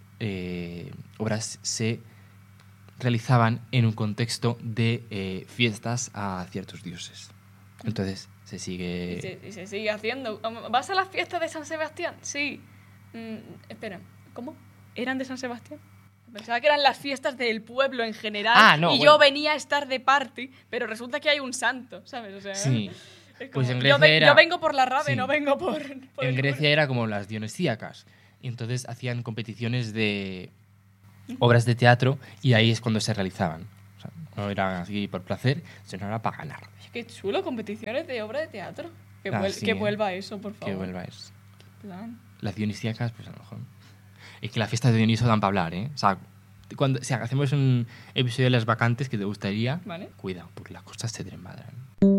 eh, obras se realizaban en un contexto de eh, fiestas a ciertos dioses. Entonces se Y sigue... se, y se sigue haciendo. ¿Vas a las fiestas de San Sebastián? Sí. Mm, espera, ¿cómo? ¿Eran de San Sebastián? Pensaba que eran las fiestas del pueblo en general Ah, no, y bueno. yo venía a estar de party, pero resulta que hay un santo, ¿sabes? O sea, Sí. es Pues como, en yo, Grecia ve- era- yo vengo por la rave, sí. no vengo por, por En el Grecia era como las dionisíacas. Y entonces hacían competiciones de obras de teatro y ahí es cuando se realizaban. O sea, no era así por placer, sino era para ganar. Qué chulo, competiciones de obra de teatro. Que, Ah, vuel- sí, que ¿eh? vuelva eso, por favor. Que vuelva eso. Plan. Las dionisíacas, pues a lo mejor. Es que las fiestas de Dioniso dan para hablar, ¿eh? O sea, cuando, si hacemos un episodio de las vacantes que te gustaría, Vale. cuidado, porque las cosas se desmadran.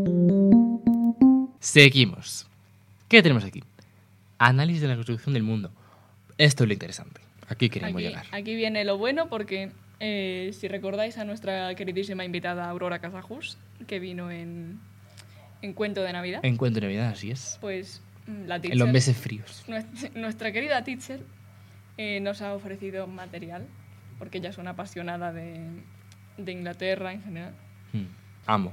Seguimos. ¿Qué tenemos aquí? Análisis de la construcción del mundo. Esto es lo interesante. Aquí queremos Aquí, llegar. aquí viene lo bueno porque eh, si recordáis a nuestra queridísima invitada Aurora Casajus, que vino en, en Cuento de Navidad, Encuentro de Navidad, así es. pues mm, la En teacher, los meses fríos. nuestra, nuestra querida teacher eh, nos ha ofrecido material, porque ella es una apasionada de, de Inglaterra en general. Mm, amo.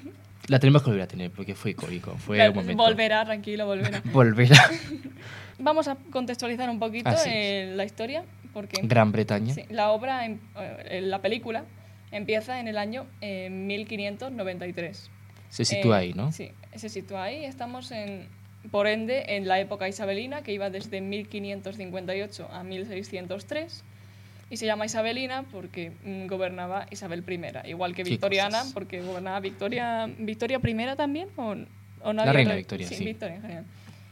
La tenemos que volver a tener porque fue icónico. Fue La- un momento. volverá, tranquilo, volverá. Volverá. Vamos a contextualizar un poquito Así es. eh, la historia, porque Gran Bretaña. sí, la obra, em- eh, la película, empieza en el año eh, mil quinientos noventa y tres. Se sitúa Eh, ahí, ¿no? Sí, se sitúa ahí. Estamos, en, por ende, en la época isabelina, que iba desde mil quinientos cincuenta y ocho a mil seiscientos tres. Y se llama Isabelina porque mm, gobernaba Isabel I, igual que Qué Victoriana, cosas. porque gobernaba Victoria, Victoria I también. ¿O, o no La había reina otra? Victoria, sí. Victoria, en general.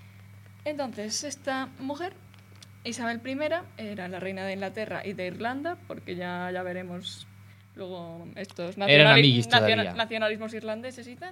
Entonces, esta mujer, Isabel I, era la reina de Inglaterra y de Irlanda, porque ya, ya veremos luego estos Eran nacionali- amiguis naciona- todavía. nacionalismos irlandeses y tal.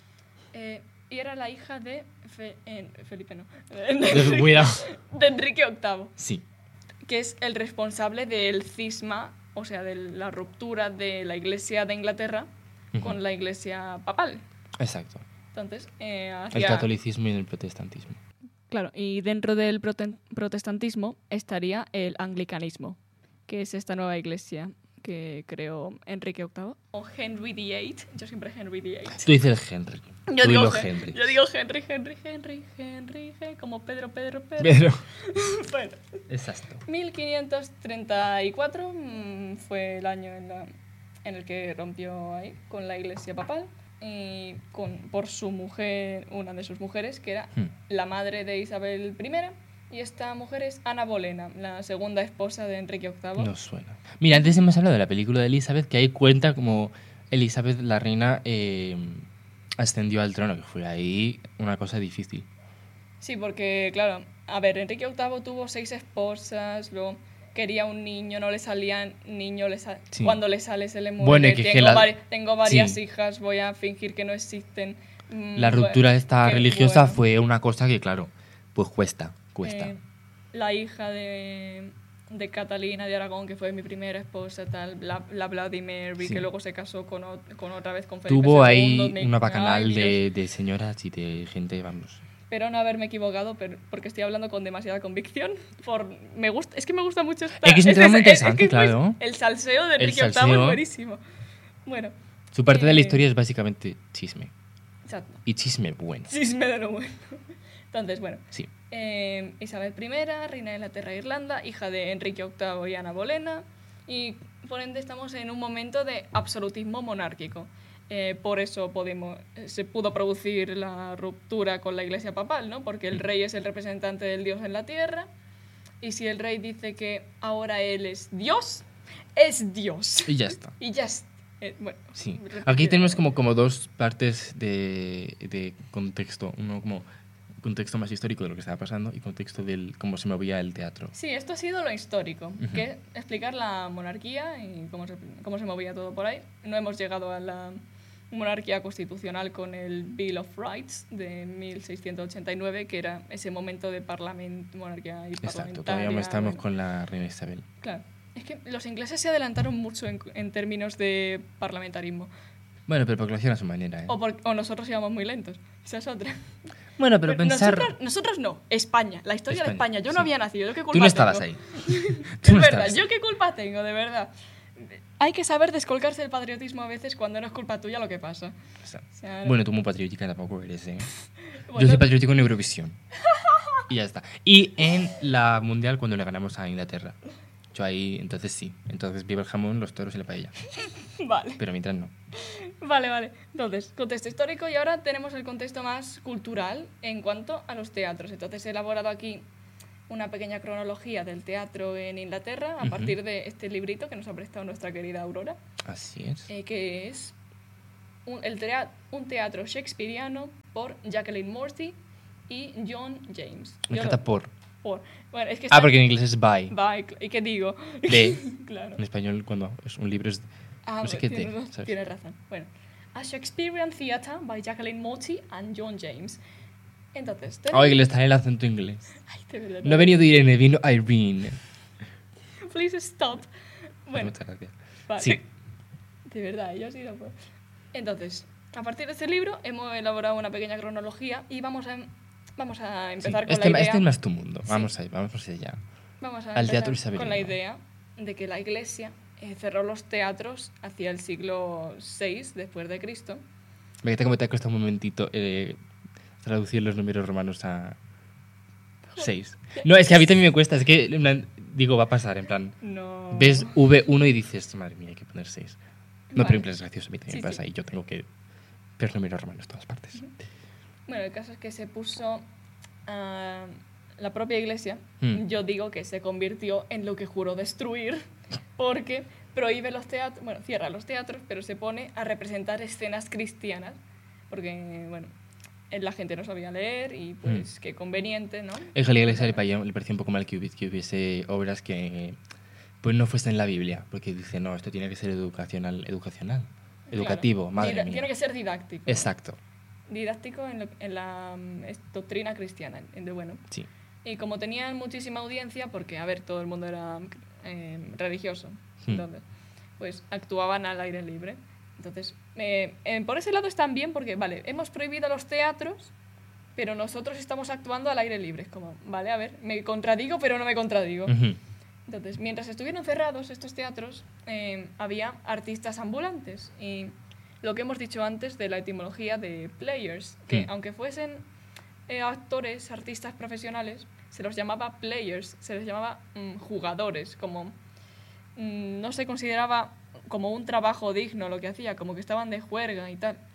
Eh, y era la hija de Fe- eh, Felipe, no, de, Cuidado. de Enrique octavo, Sí. que es el responsable del cisma, o sea, de la ruptura de la Iglesia de Inglaterra Ujú. con la Iglesia papal. Exacto. Entonces, eh, El hacia- catolicismo y el protestantismo. Claro, y dentro del prote- protestantismo estaría el anglicanismo, que es esta nueva iglesia que creó Enrique octavo. O Henry octavo, yo siempre Henry octavo. Tú dices Henry. Yo Tú digo, dilo Hen- Henry. yo digo Henry, Henry, Henry, Henry, Henry, como Pedro, Pedro, Pedro. Pero. Bueno, Exacto. mil quinientos treinta y cuatro mm, fue el año en, la- en el que rompió ahí con la iglesia papal y con, por su mujer, una de sus mujeres, que era Hmm. la madre de Isabel I, y esta mujer es Ana Bolena, la segunda esposa de Enrique octavo. No suena. Mira, antes hemos hablado de la película de Elizabeth, que ahí cuenta como Elizabeth, la reina, eh, ascendió al trono, que fue ahí una cosa difícil. Sí, porque, claro, a ver, Enrique octavo tuvo seis esposas, luego quería un niño, no le salían niño, le sa- Sí. cuando le sale se le muere, Bueno, y que- que tengo, la- vari- tengo varias sí. hijas, voy a fingir que no existen. Mm, La bueno, ruptura esta que, religiosa bueno, fue una cosa que, claro, pues cuesta, cuesta. eh, la hija de, de Catalina de Aragón, que fue mi primera esposa, tal, la, la Vladimir, Sí. que luego se casó con, ot- con otra vez con Felipe Tuvo segundo, ahí me- una ay, bacanal Dios. de, de señoras y de gente, vamos. Espero no haberme equivocado, pero porque estoy hablando con demasiada convicción. Por, me gusta, es que me gusta mucho esta, Es que es un tema muy es- es- interesante, es que es muy- claro. El salseo de El Enrique octavo es salseo. buenísimo. Bueno. Su parte de la eh, historia es básicamente chisme. Exacto. Y chisme bueno. Chisme de lo bueno. Entonces, bueno. Sí. eh, Isabel I, reina de Inglaterra e Irlanda, hija de Enrique octavo y Ana Bolena. Y por ende estamos en un momento de absolutismo monárquico. Eh, por eso podemos, se pudo producir la ruptura con la iglesia papal, ¿no? Porque el rey es el representante del Dios en la tierra. Y si el rey dice que ahora él es Dios, es Dios. Y ya está. Y ya está. Eh, bueno, Sí. repito. Aquí tenemos como, como dos partes de, de contexto. Uno como contexto más histórico de lo que estaba pasando y contexto del cómo se movía el teatro. Sí, esto ha sido lo histórico, Ujú. que es explicar la monarquía y cómo se, cómo se movía todo por ahí. No hemos llegado a la monarquía constitucional con el Bill of Rights de mil seiscientos ochenta y nueve, que era ese momento de parlamento, monarquía y Exacto. parlamentaria. Todavía no estamos bueno. con la reina Isabel. Claro. Es que los ingleses se adelantaron mucho en, en términos de parlamentarismo. Bueno, pero porque lo hacían a su manera, ¿eh? O, por- o nosotros íbamos muy lentos. Esa es otra. Bueno, pero pensar... Nosotros, nosotros no, España, la historia de España, España. Yo sí. no había nacido, ¿yo qué culpa Tú no estabas tengo? ahí. Es Tú no verdad, estabas. ¿yo qué culpa tengo, de verdad? Hay que saber descolgarse del patriotismo a veces cuando no es culpa tuya lo que pasa. O sea, O sea, bueno, tú muy patriótica tampoco eres, ¿eh? bueno, Yo soy patriótico en Eurovisión. Y ya está. Y en la Mundial cuando le ganamos a Inglaterra. Yo ahí, entonces sí. Entonces viva el jamón, los toros y la paella. Vale. Pero mientras no. Vale, vale. Entonces, contexto histórico y ahora tenemos el contexto más cultural en cuanto a los teatros. Entonces he elaborado aquí una pequeña cronología del teatro en Inglaterra a Ujú. partir de este librito que nos ha prestado nuestra querida Aurora, Así es. eh, que es un, el tea- un teatro shakespeariano por Jacqueline Morphy y John James. Me Yo encanta lo- por. por. Bueno, es que Ah, está- porque en inglés es by. Bye, cl- ¿y qué digo? De. Claro. En español, cuando es un libro es Ah, no sé qué tienes, de, ra- ¿sabes? tienes razón. Bueno, A Shakespearean Theatre by Jacqueline Morphy and John James. Entonces, Ay, que le está en el acento inglés. Ay, de verdad. No ha venido Irene, vino Irene. Please stop. Bueno, Muchas gracias. vale. Sí. De verdad, yo sí lo puedo. Entonces, a partir de este libro hemos elaborado una pequeña cronología y vamos a, vamos a Sí. empezar con Este, la idea. este es más tu mundo. Sí. Vamos ahí, vamos allá. Vamos a al empezar teatro con isabelino. la idea de que la Iglesia eh, cerró los teatros hacia el siglo seis después de Cristo. Fíjate cómo te ha costado un momentito eh, traducir los números romanos a seis. No, es que a mí también me cuesta. Es que, en plan, digo, va a pasar. En plan, No. ves V uno y dices, madre mía, hay que poner seis. No, Vale. pero en plan es gracioso. A mí también Sí, me pasa sí. y yo tengo que ver números romanos en todas partes. Bueno, el caso es que se puso ah, la propia Iglesia. Mm. Yo digo que se convirtió en lo que juró destruir porque prohíbe los teatros, bueno, cierra los teatros, pero se pone a representar escenas cristianas porque, bueno, eh, la gente no sabía leer y pues qué conveniente, ¿no? En realidad le, parecía- le parecía un poco mal que hubiese, que hubiese obras que pues no fuesen en la Biblia, porque dice, no, esto tiene que ser educacional, educacional, educativo, Claro. madre Dida- mía. Tiene que ser didáctico. Exacto, Didáctico en, lo- en la mm, es- doctrina cristiana, en- de bueno. sí. Y como tenían muchísima audiencia, porque, a ver, todo el mundo era eh, religioso, Hmm. entonces, pues actuaban al aire libre. Entonces, eh, eh, por ese lado están bien porque, vale, hemos prohibido los teatros, pero nosotros estamos actuando al aire libre. Es como, vale, a ver, me contradigo, pero no me contradigo. Ujú. Entonces, mientras estuvieron cerrados estos teatros, eh, había artistas ambulantes. Y lo que hemos dicho antes de la etimología de players, que Hmm. aunque fuesen eh, actores, artistas profesionales, se los llamaba players, se les llamaba mm, jugadores, como mm, no se consideraba como un trabajo digno lo que hacía, como que estaban de juerga y tal.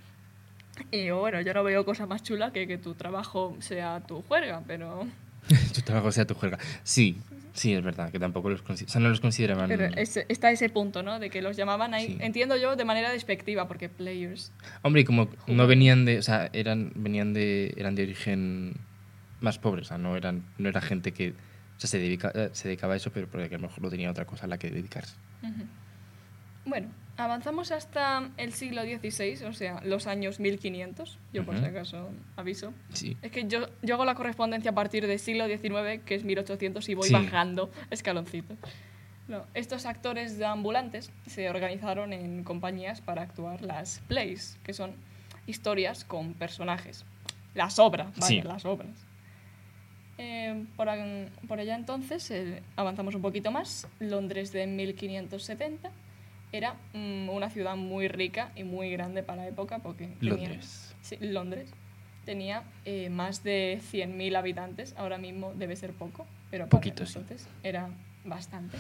Y bueno, yo no veo cosa más chula que que tu trabajo sea tu juerga, pero... Tu trabajo sea tu juerga. Sí, sí, es verdad, que tampoco los, consi- o sea, no los consideraban... Pero ese- está ese punto, ¿no? De que los llamaban ahí, Sí. entiendo yo, de manera despectiva, porque players. Hombre, y como no Jugadores. venían de, o sea, eran, venían de, eran de origen más pobre, o sea, no eran, no era gente que, o sea, se, dedica- eh, se dedicaba a eso, pero porque a lo mejor no tenía otra cosa a la que dedicarse. Ujú. Bueno, avanzamos hasta el siglo dieciséis, o sea, los años mil quinientos, yo por Ujú. si acaso aviso. Sí. Es que yo, yo hago la correspondencia a partir del siglo diecinueve, que es mil ochocientos, y voy Sí. bajando escaloncitos. No, estos actores de ambulantes se organizaron en compañías para actuar las plays, que son historias con personajes. Las obras, vaya, Sí. las obras. Eh, por, an- por allá entonces, eh, avanzamos un poquito más, Londres de mil quinientos setenta era mm, una ciudad muy rica y muy grande para la época porque tenía, Londres. sí, Londres tenía eh, más de cien mil habitantes, ahora mismo debe ser poco, pero para Poquito, sí. entonces era bastante.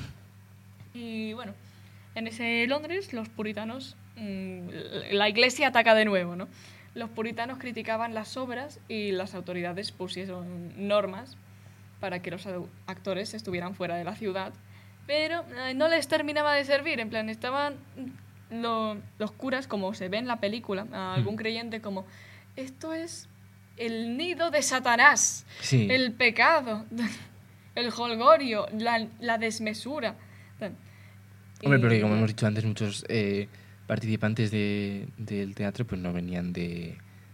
Y bueno, en ese Londres los puritanos, mm, la iglesia ataca de nuevo, ¿no? Los puritanos criticaban las obras y las autoridades pusieron normas para que los adu- actores estuvieran fuera de la ciudad, pero eh, no les terminaba de servir, en plan, estaban lo- los curas, como se ve en la película, a algún Mm. creyente como, esto es el nido de Satanás, Sí. el pecado, el jolgorio, la, la desmesura. Hombre, pero Y- que como hemos dicho antes, muchos eh, participantes de, del teatro pues no venían de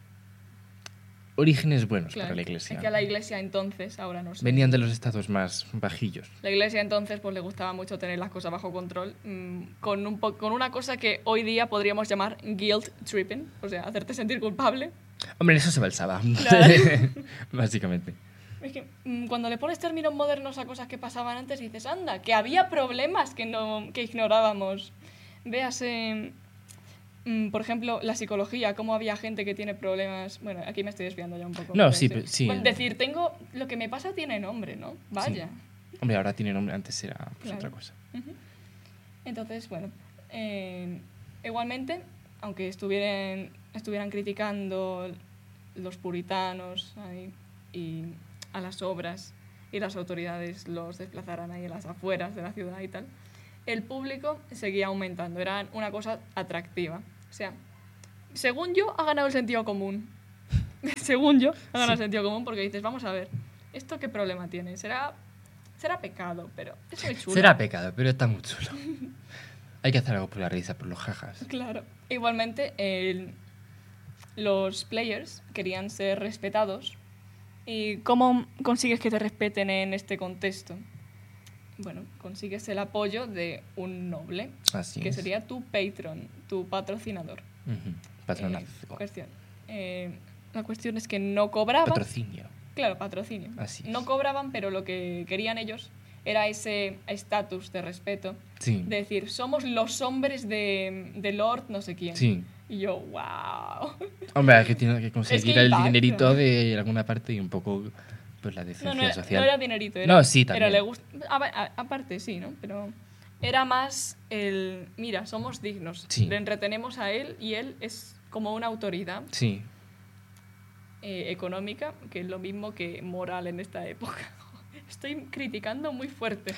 orígenes buenos Claro, para la iglesia. es que a la iglesia entonces, ahora no sé. Venían de los estados más bajillos. La iglesia entonces pues le gustaba mucho tener las cosas bajo control, mm, con, un po- con una cosa que hoy día podríamos llamar guilt tripping, o sea, hacerte sentir culpable. Hombre, en eso se balsaba. Claro. Básicamente. Es que mm, cuando le pones términos modernos a cosas que pasaban antes, dices, anda, que había problemas que, no, que ignorábamos. Véase, mm, por ejemplo, la psicología, cómo había gente que tiene problemas... Bueno, aquí me estoy desviando ya un poco. No, pero sí, pero- sí. Bueno, decir, tengo... Lo que me pasa tiene nombre, ¿no? Vaya. Hombre, ahora tiene nombre, antes era pues, Claro. otra cosa. Ujú. Entonces, bueno, eh, igualmente, aunque estuvieran, estuvieran criticando los puritanos ahí, y a las obras y las autoridades los desplazaran ahí a las afueras de la ciudad y tal, el público seguía aumentando, era una cosa atractiva. O sea, según yo, ha ganado el sentido común. Según yo, ha ganado Sí. el sentido común porque dices, vamos a ver, ¿esto qué problema tiene? Será, será pecado, pero es muy chulo. Será pecado, pero está muy chulo. Hay que hacer algo por la risa, por los jajas. Claro. Igualmente, el- los players querían ser respetados. ¿Y cómo consigues que te respeten en este contexto? Bueno, consigues el apoyo de un noble, Así que es. sería tu patron, tu patrocinador. Ujú. Eh, Patronazgo. cuestión. Eh, la cuestión es que no cobraban. Patrocinio. Claro, patrocinio. Así es. No cobraban, pero lo que querían ellos era ese estatus de respeto. Sí. De decir, somos los hombres de, de Lord no sé quién. Sí. Y yo, wow. Hombre, hay que tiene que conseguir que el impacta. dinerito de alguna parte y un poco pues la No, decencia no, era, social. no era dinerito. Era, No, sí, también. Pero le gust- a- a- aparte, sí, ¿no? Pero era más el, mira, somos dignos. Sí. Le entretenemos a él y él es como una autoridad Sí. eh, económica, que es lo mismo que moral en esta época. Estoy criticando muy fuerte.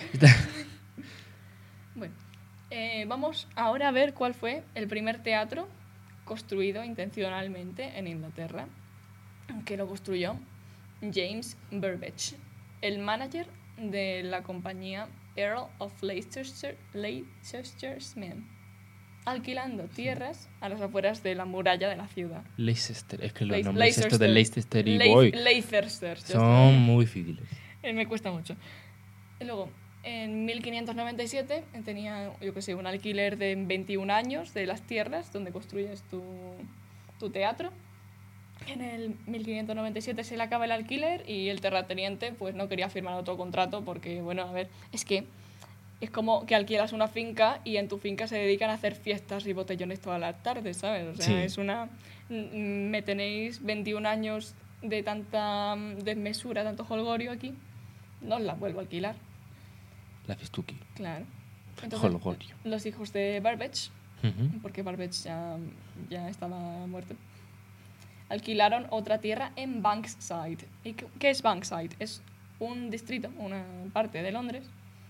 Bueno, eh, vamos ahora a ver cuál fue el primer teatro construido intencionalmente en Inglaterra, que lo construyó James Burbage, el manager de la compañía Earl of Leicester, Leicester's-Men, alquilando tierras a las afueras de la muralla de la ciudad. Leicester, es que los Leis- nombres estos de Leicester. Leicester y Leis- Boy Leicester, ya son está. muy difíciles. Eh, me cuesta mucho. Y luego, en mil quinientos noventa y siete eh, tenía, yo qué sé, un alquiler de veintiún años de las tierras donde construyes tu, tu teatro. En el mil quinientos noventa y siete se le acaba el alquiler y el terrateniente pues no quería firmar otro contrato porque, bueno, a ver, es que es como que alquilas una finca y en tu finca se dedican a hacer fiestas y botellones todas las tardes, ¿sabes? O sea, Sí. es una... mm, Me tenéis veintiún años de tanta mm, desmesura, tanto holgorio aquí, no os la vuelvo a alquilar. La Festuki. Claro. Entonces, Holgorio. los hijos de Burbage, Ujú. porque Burbage ya, ya estaba muerto, alquilaron otra tierra en Bankside. ¿Y qué qué es Bankside? Es un distrito, una parte de Londres,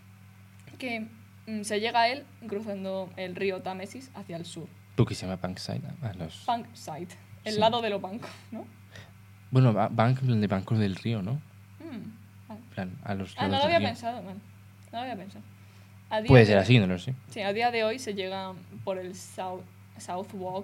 que mm, se llega a él cruzando el río Támesis hacia el sur. ¿Por qué se llama Bankside? A los... Bankside, el Sí. lado de los bancos, ¿no? Bueno, ba- bank, en plan de bancos del río, ¿no? Mm, vale. En plan, a los Ah, no lados lo del había río. pensado, man. No lo había pensado. A día Puede de ser hoy- así, no lo sé. Sí, a día de hoy se llega por el South, Southwark.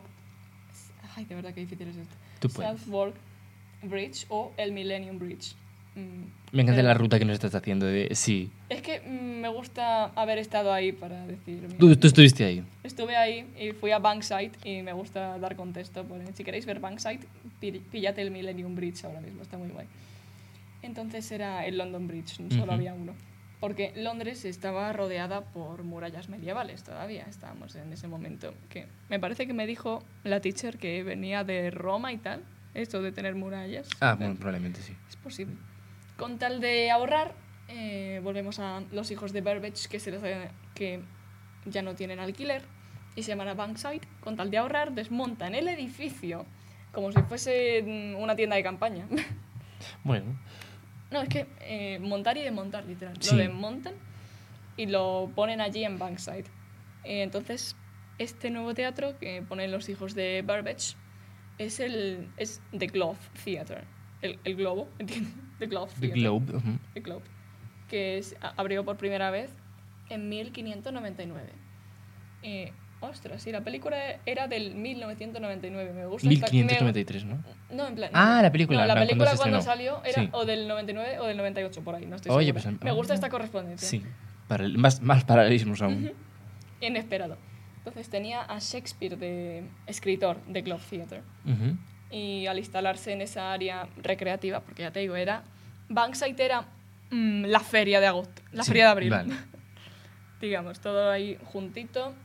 Ay, de verdad que difícil es esto. Tú puedes. Southwark Bridge o el Millennium Bridge. Mm, Me encanta pero la ruta que nos estás haciendo de... Sí. Es que mm, me gusta haber estado ahí para decir. mira, Tú, tú estuviste ahí. Estuve ahí y fui a Bankside y me gusta dar contexto. Por, si queréis ver Bankside, pi- píllate el Millennium Bridge ahora mismo, está muy guay. Entonces era el London Bridge, solo Ujú. había uno. Porque Londres estaba rodeada por murallas medievales todavía, estábamos en ese momento. Que me parece que me dijo la teacher que venía de Roma y tal, esto de tener murallas. Ah, bueno, probablemente sí. Es posible. Con tal de ahorrar, eh, volvemos a los hijos de Burbage que, se les, eh, que ya no tienen alquiler y se llaman a Bankside. Con tal de ahorrar, desmontan el edificio como si fuese mm, una tienda de campaña. Bueno, No, es que eh, montar y desmontar, literal. Sí. Lo desmontan y lo ponen allí en Bankside. Eh, entonces, este nuevo teatro que ponen los hijos de Burbage es el es The Globe Theatre. El, el globo, ¿entiendes? The Globe The Theatre. Globe. ujú. The Globe. Que es- a- abrió por primera vez en mil quinientos noventa y nueve. Eh, ostras, sí, la película era del mil novecientos noventa y nueve. Me gusta esta- mil quinientos noventa y me- tres, ¿no? no, en plan. Ah, la película, No, en la plan, película cuando se cuando, estrenó. salió era Sí. o del noventa y nueve o del noventa y ocho, por ahí, no estoy Oye, segura. pues, Me gusta ah. esta correspondencia. Sí. Paral- más, más paralelismos aún. Ujú. Inesperado. Entonces tenía a Shakespeare de escritor de Globe Theatre. Ujú. Y al instalarse en esa área recreativa, porque ya te digo, era. Bankside era mm, la feria de agosto, la Sí, feria de abril. vale. Digamos, todo ahí juntito.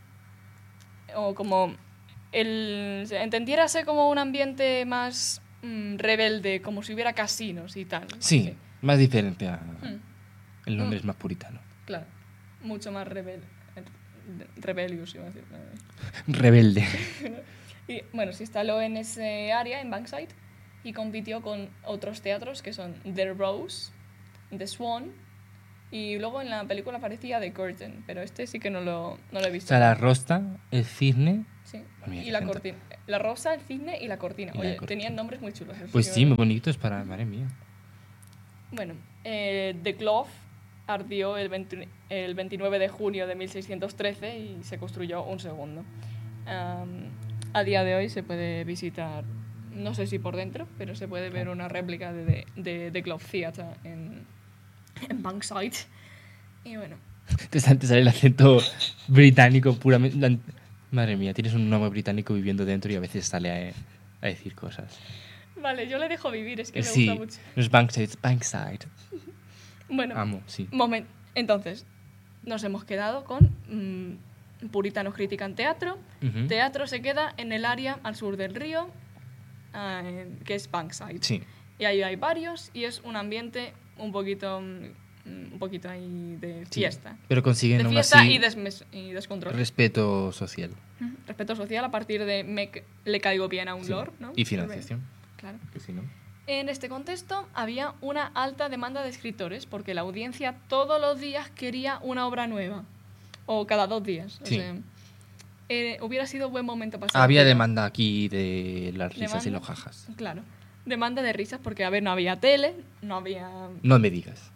O como. El, se entendiérase como un ambiente más mm, rebelde, como si hubiera casinos y tal. Sí, más diferente a... Mm. El Londres más puritano. Claro, mucho más rebel, rebellious, iba a decir. Rebelde. Y bueno, se instaló en ese área, en Bankside, y compitió con otros teatros que son The Rose, The Swan, y luego en la película aparecía The Curtain, pero este sí que no lo, no lo he O visto. sea, la rosta, el cisne... Sí, Mira, y qué la gente. cortina. La rosa, el cisne y la cortina. Y la Oye, cortina. tenían nombres muy chulos. eso Pues que sí, me- muy bonitos para... Madre mía. Bueno, eh, The Glove ardió el, veinte el veintinueve de junio de mil seiscientos trece y se construyó un segundo. Um, a día de hoy se puede visitar, no sé si por dentro, pero se puede ver una réplica de, de, de The Glove Theatre en, en Bankside. Y bueno, Te sale, te sale el acento británico puramente... la- Madre mía, tienes un nombre británico viviendo dentro y a veces sale a, a decir cosas. vale, yo le dejo vivir, es que me Sí, gusta mucho. no es Bankside, es Bankside. Bueno, Amo, sí. Moment. Entonces, nos hemos quedado con mm, Puritanos critican teatro. Ujú. Teatro se queda en el área al sur del río, ah, en- que es Bankside. Sí. Y ahí hay varios y es un ambiente un poquito, mm, un poquito ahí de Sí. fiesta. Pero consiguen De aún fiesta así y, desmes- y descontrol. respeto social. Ujú. Respeto social a partir de me, c- le caigo bien a un Sí. lord, ¿no? Y financiación. Claro. Que si no... En este contexto había una alta demanda de escritores porque la audiencia todos los días quería una obra nueva o cada dos días. O Sí. sea, eh, hubiera sido buen momento para ser Había escritor. demanda aquí de las risas y Demanda. los jajas. Claro. Demanda de risas porque, a ver, no había tele, no había... No me digas.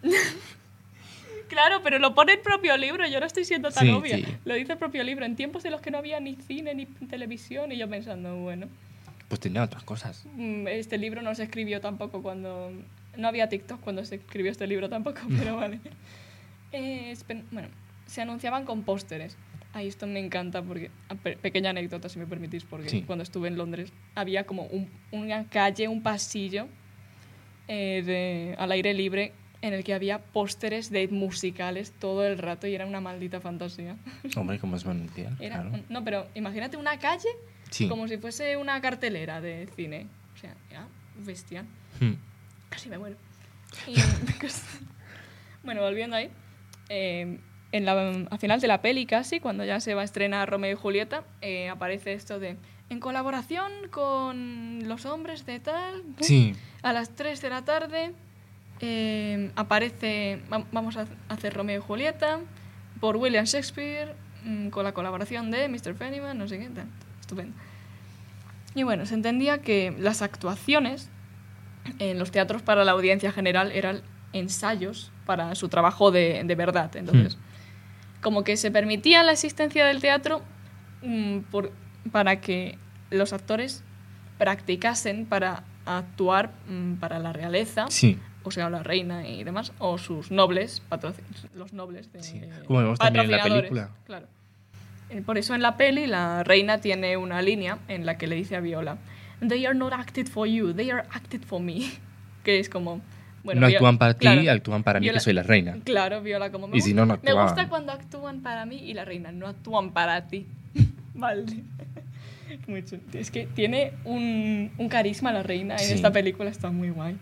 Claro, pero lo pone el propio libro, yo no estoy siendo tan Sí, obvia. sí. Lo dice el propio libro, en tiempos en los que no había ni cine ni televisión y yo pensando, bueno, Pues tenía otras cosas. mm, este libro no se escribió tampoco cuando... No había TikTok cuando se escribió este libro tampoco, pero vale. Eh, es pen- bueno, se anunciaban con pósteres. Ahí esto me encanta porque... a pe- Pequeña anécdota, si me permitís, porque Sí. cuando estuve en Londres había como un- una calle, un pasillo eh, de, al aire libre en el que había pósteres de musicales todo el rato y era una maldita fantasía. Hombre, como es mundial, Era claro. un- no, pero imagínate una calle Sí. como si fuese una cartelera de cine. O sea, era bestial. Hmm. Casi me muero. Y, bueno, volviendo ahí. eh, en la, al final de la peli casi, cuando ya se va a estrenar Romeo y Julieta, eh, aparece esto de... En colaboración con los hombres de tal... ¿eh? Sí. A las tres de la tarde eh, aparece... va- Vamos a hacer Romeo y Julieta por William Shakespeare mm, con la colaboración de mister Pennyman, no sé qué tal. Estupendo. Y bueno, se entendía que las actuaciones en los teatros para la audiencia general eran ensayos para su trabajo de, de verdad. Entonces, como que se permitía la existencia del teatro mm, por, para que los actores practicasen para actuar mm, para la realeza, Sí. o sea, la reina y demás, o sus nobles, patroci- los nobles de Sí. Como vemos también en la patrocinadores, película. Claro. Eh, Por eso en la peli la reina tiene una línea en la que le dice a Viola, "They are not acted for you, they are acted for me", que es como... Bueno, no Viola- actúan para ti, claro, actúan para mí, Viola- que soy la reina. Claro, Viola como... Me Y si no, no Me actuaban. gusta cuando actúan para mí y la reina, no actúan para ti. Vale. Muy chulo. Es que tiene un, un carisma la reina en Sí. esta película, está muy guay.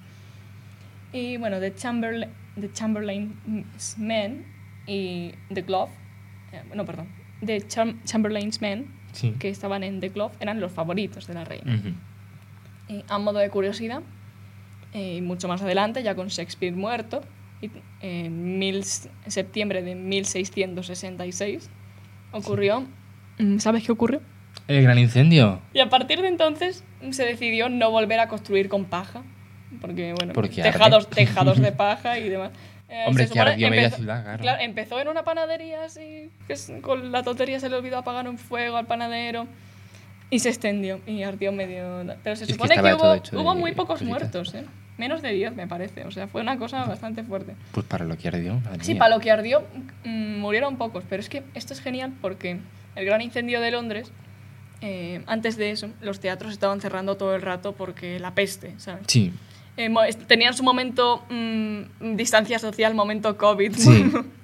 Y bueno, The, Chamberla The Chamberlain's Men y The Glove, eh, no, perdón, The Cham Chamberlain's Men, Sí. que estaban en The Glove, eran los favoritos de la reina. Ujú. Y a modo de curiosidad, eh, y mucho más adelante, ya con Shakespeare muerto, y, en mil, septiembre de mil seiscientos sesenta y seis, ocurrió... mm, ¿Sabes qué ocurrió? El gran incendio. Y a partir de entonces mm, se decidió no volver a construir con paja, porque, bueno, Porque tejados, arde. tejados de paja y demás. Eh, Hombre, se que supone- ardió media empezó- ciudad, claro. Claro, empezó en una panadería así, que es- con la tontería se le olvidó apagar un fuego al panadero y se extendió y ardió medio... Pero se Es que supone que, estaba todo hubo, hecho de hubo muy pocos cositas. muertos, ¿eh? Menos de diez, me parece. O sea, fue una cosa bastante fuerte. Pues para lo que ardió. madre Sí, mía. para lo que ardió mm, murieron pocos, pero es que esto es genial porque el gran incendio de Londres, eh, antes de eso, los teatros estaban cerrando todo el rato porque la peste, ¿sabes? Sí. Eh, mo- est- tenían su momento mm, distancia social, momento COVID. Sí.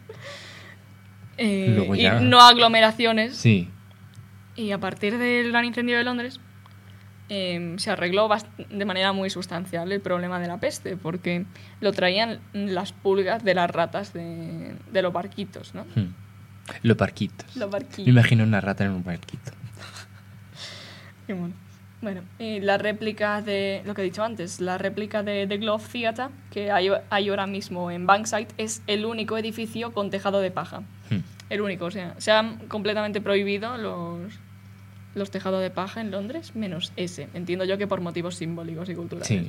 Eh, Luego y ya- no aglomeraciones. Sí. Y a partir del gran incendio de Londres, eh, se arregló bast- de manera muy sustancial el problema de la peste, porque lo traían las pulgas de las ratas de, de los barquitos, ¿no? Hmm. Los barquitos. Los barquitos. Me imagino una rata en un barquito. Qué mono. Bueno, y la réplica de, lo que he dicho antes, la réplica de The Globe Theatre, que hay, hay ahora mismo en Bankside, es el único edificio con tejado de paja. Hmm. El único, o sea, se han completamente prohibido los, los tejados de paja en Londres, menos ese. Entiendo yo que por motivos simbólicos y culturales. Sí.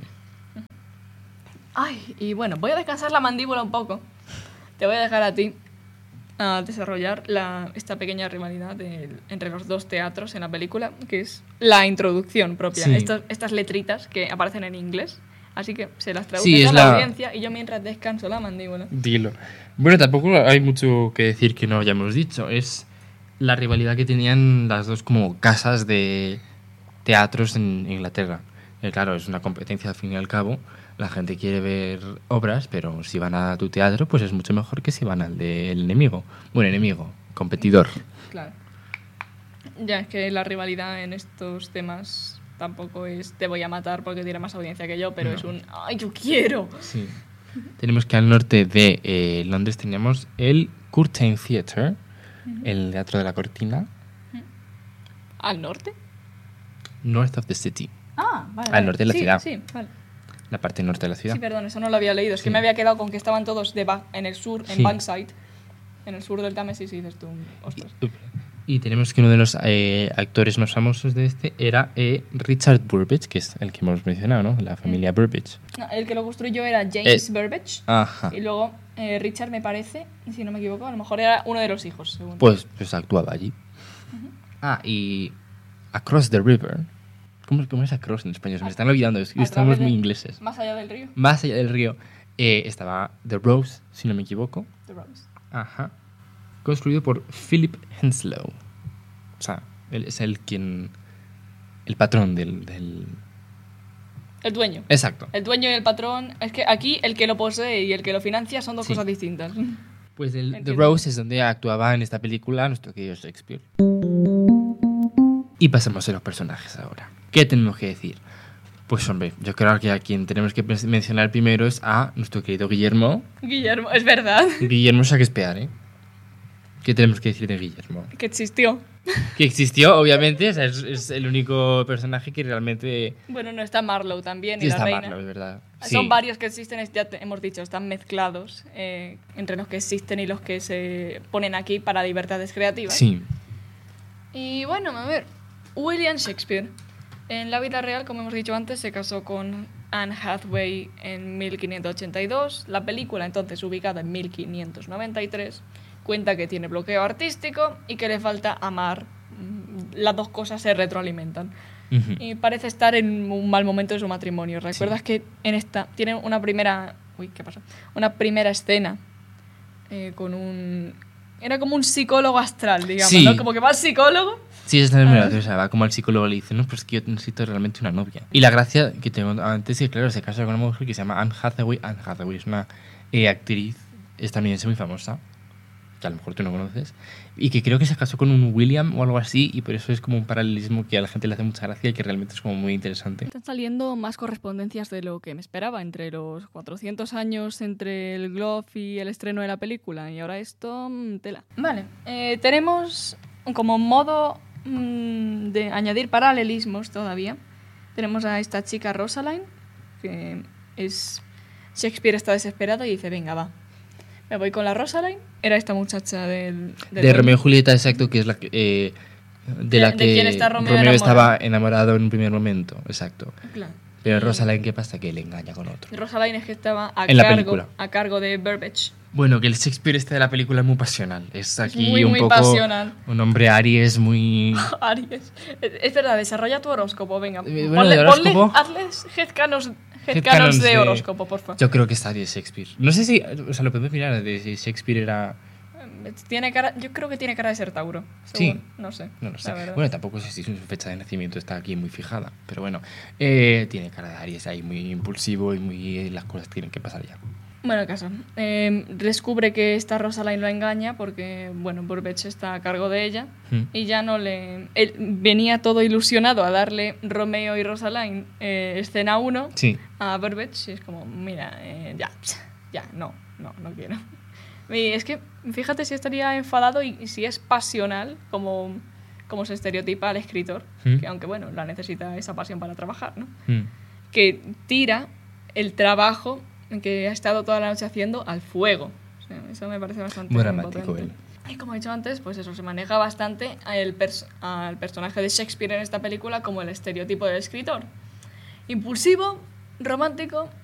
Ay, y bueno, voy a descansar la mandíbula un poco. Te voy a dejar a ti a desarrollar la, esta pequeña rivalidad de- entre los dos teatros en la película, que es la introducción propia. Sí. Estas, estas letritas que aparecen en inglés. Así que se las traduces Sí, es a la, la- audiencia y yo mientras descanso la mandíbula. Dilo. Bueno, tampoco hay mucho que decir que no hayamos dicho. Es la rivalidad que tenían las dos como casas de teatros en Inglaterra. Eh, claro, es una competencia al fin y al cabo. La gente quiere ver obras, pero si van a tu teatro, pues es mucho mejor que si van al del enemigo. Bueno, enemigo, competidor. Claro. Ya es que la rivalidad en estos temas tampoco es te voy a matar porque tiene más audiencia que yo, pero No. es un ¡ay, yo quiero! Sí. Tenemos que al norte de eh, Londres teníamos el Curtain Theatre, el teatro de la cortina, ¿Al norte? north of the city, Ah, vale. Al vale. norte de la Sí, ciudad. Sí, vale. la parte norte de la ciudad. Sí, perdón, eso no lo había leído. Es Sí. que me había quedado con que estaban todos de ba- en el sur, en Sí. Bankside, en el sur del Támesis, y dices tú, ostras. Y tenemos que uno de los eh, actores más famosos de este era eh, Richard Burbage, que es el que hemos mencionado, ¿no? La familia Burbage. No, el que lo construyó era James Eh, Burbage. Ajá. Y luego eh, Richard, me parece, y si no me equivoco, a lo mejor era uno de los hijos, según. Pues, pues actuaba allí. Ah, y Across the River. ¿Cómo, cómo es Across en español? Se me están olvidando, es que A estamos través muy de- ingleses. Más allá del río. Más allá del río eh, estaba The Rose, si no me equivoco. The Rose. Ajá. Construido por Philip Henslow. O sea, él es el quien... El patrón del... del... El dueño. Exacto. El dueño y el patrón. Es que aquí el que lo posee y el que lo financia son dos Sí. cosas distintas. Pues el The Entiendo. Rose es donde actuaba en esta película nuestro querido Shakespeare. Y pasamos a los personajes ahora. ¿Qué tenemos que decir? Pues hombre, yo creo que a quien tenemos que pres- mencionar primero es a nuestro querido Guillermo. Guillermo, es verdad Guillermo Shakespeare, ¿eh? ¿Qué tenemos que decir de Guillermo? que existió. Que existió, obviamente, o sea, es, es el único personaje que realmente... Bueno, no está Marlowe también y Sí, la está reina. Marlowe, es verdad. Son Sí. varios que existen, es- ya te- hemos dicho, están mezclados eh, entre los que existen y los que se ponen aquí para libertades creativas. Sí. Y bueno, a ver, William Shakespeare. En la vida real, como hemos dicho antes, se casó con Anne Hathaway en mil quinientos ochenta y dos. La película, entonces ubicada en mil quinientos noventa y tres, cuenta que tiene bloqueo artístico y que le falta amar. Mm, Las dos cosas se retroalimentan. Ujú. Y parece estar en un mal momento de su matrimonio. ¿Recuerdas Sí. que en esta tiene una primera... Uy, ¿qué pasa? Una primera escena eh, con un... Era como un psicólogo astral, digamos, Sí. ¿no? Como que va al psicólogo. Sí, es la primera Ah. vez, o sea, va como al psicólogo y le dice, no, pues es que yo necesito realmente una novia. Y la gracia que tengo antes es que, claro, se casa con una mujer que se llama Anne Hathaway. Anne Hathaway es una eh, actriz estadounidense muy famosa, que a lo mejor tú no conoces, y que creo que se casó con un William o algo así, y por eso es como un paralelismo que a la gente le hace mucha gracia y que realmente es como muy interesante. Están saliendo más correspondencias de lo que me esperaba entre los cuatrocientos años entre el Globe y el estreno de la película. Y ahora esto, mm, tela. Vale, eh, tenemos como modo mm, de añadir paralelismos todavía. Tenemos a esta chica Rosaline, que es... Shakespeare está desesperado y dice, venga, va. Me voy con la Rosaline. Era esta muchacha del... del De Romeo y Julieta, exacto, que es la que... eh, de la De- que de quién está Romeo Romeo estaba enamorado. enamorado en un primer momento, exacto. Claro. Pero Y- Rosaline, ¿qué pasa? Que le engaña con otro. Rosaline es que estaba a, En la cargo, película. a cargo de Burbage. Bueno, que el Shakespeare este de la película es muy pasional. Es aquí muy, un muy poco pasional. un hombre Aries muy... Aries. Es es verdad, desarrolla tu horóscopo, venga. Eh, bueno, ponle, ¿de horóscopo? ponle- hazles headcanons, Headcanons headcanons de de- horóscopo, porfa. Yo creo que es Aries Shakespeare. No sé si... O sea, lo podemos mirar de si Shakespeare era... Tiene cara, yo creo que tiene cara de ser Tauro. Sí. según- No sé. No lo sé. la verdad. Bueno, tampoco sé si su fecha de nacimiento está aquí muy fijada. Pero bueno, eh, tiene cara de Aries ahí muy impulsivo y muy... Las cosas tienen que pasar ya. Bueno, el caso. Eh, descubre que esta Rosalind lo engaña porque, bueno, Burbage está a cargo de ella Mm. y ya no le... Él venía todo ilusionado a darle Romeo y Rosalind eh, escena uno Sí. a Burbage y es como, mira, eh, ya, ya, no, no, no quiero. Y es que, fíjate si estaría enfadado y, y si es pasional como, como se estereotipa al escritor, Mm. que aunque, bueno, la necesita esa pasión para trabajar, ¿no? Mm. Que tira el trabajo que ha estado toda la noche haciendo al fuego. O sea, eso me parece bastante Muy dramático potente. él. Y como he dicho antes, pues eso, se maneja bastante al, pers- al personaje de Shakespeare en esta película como el estereotipo del escritor. Impulsivo, romántico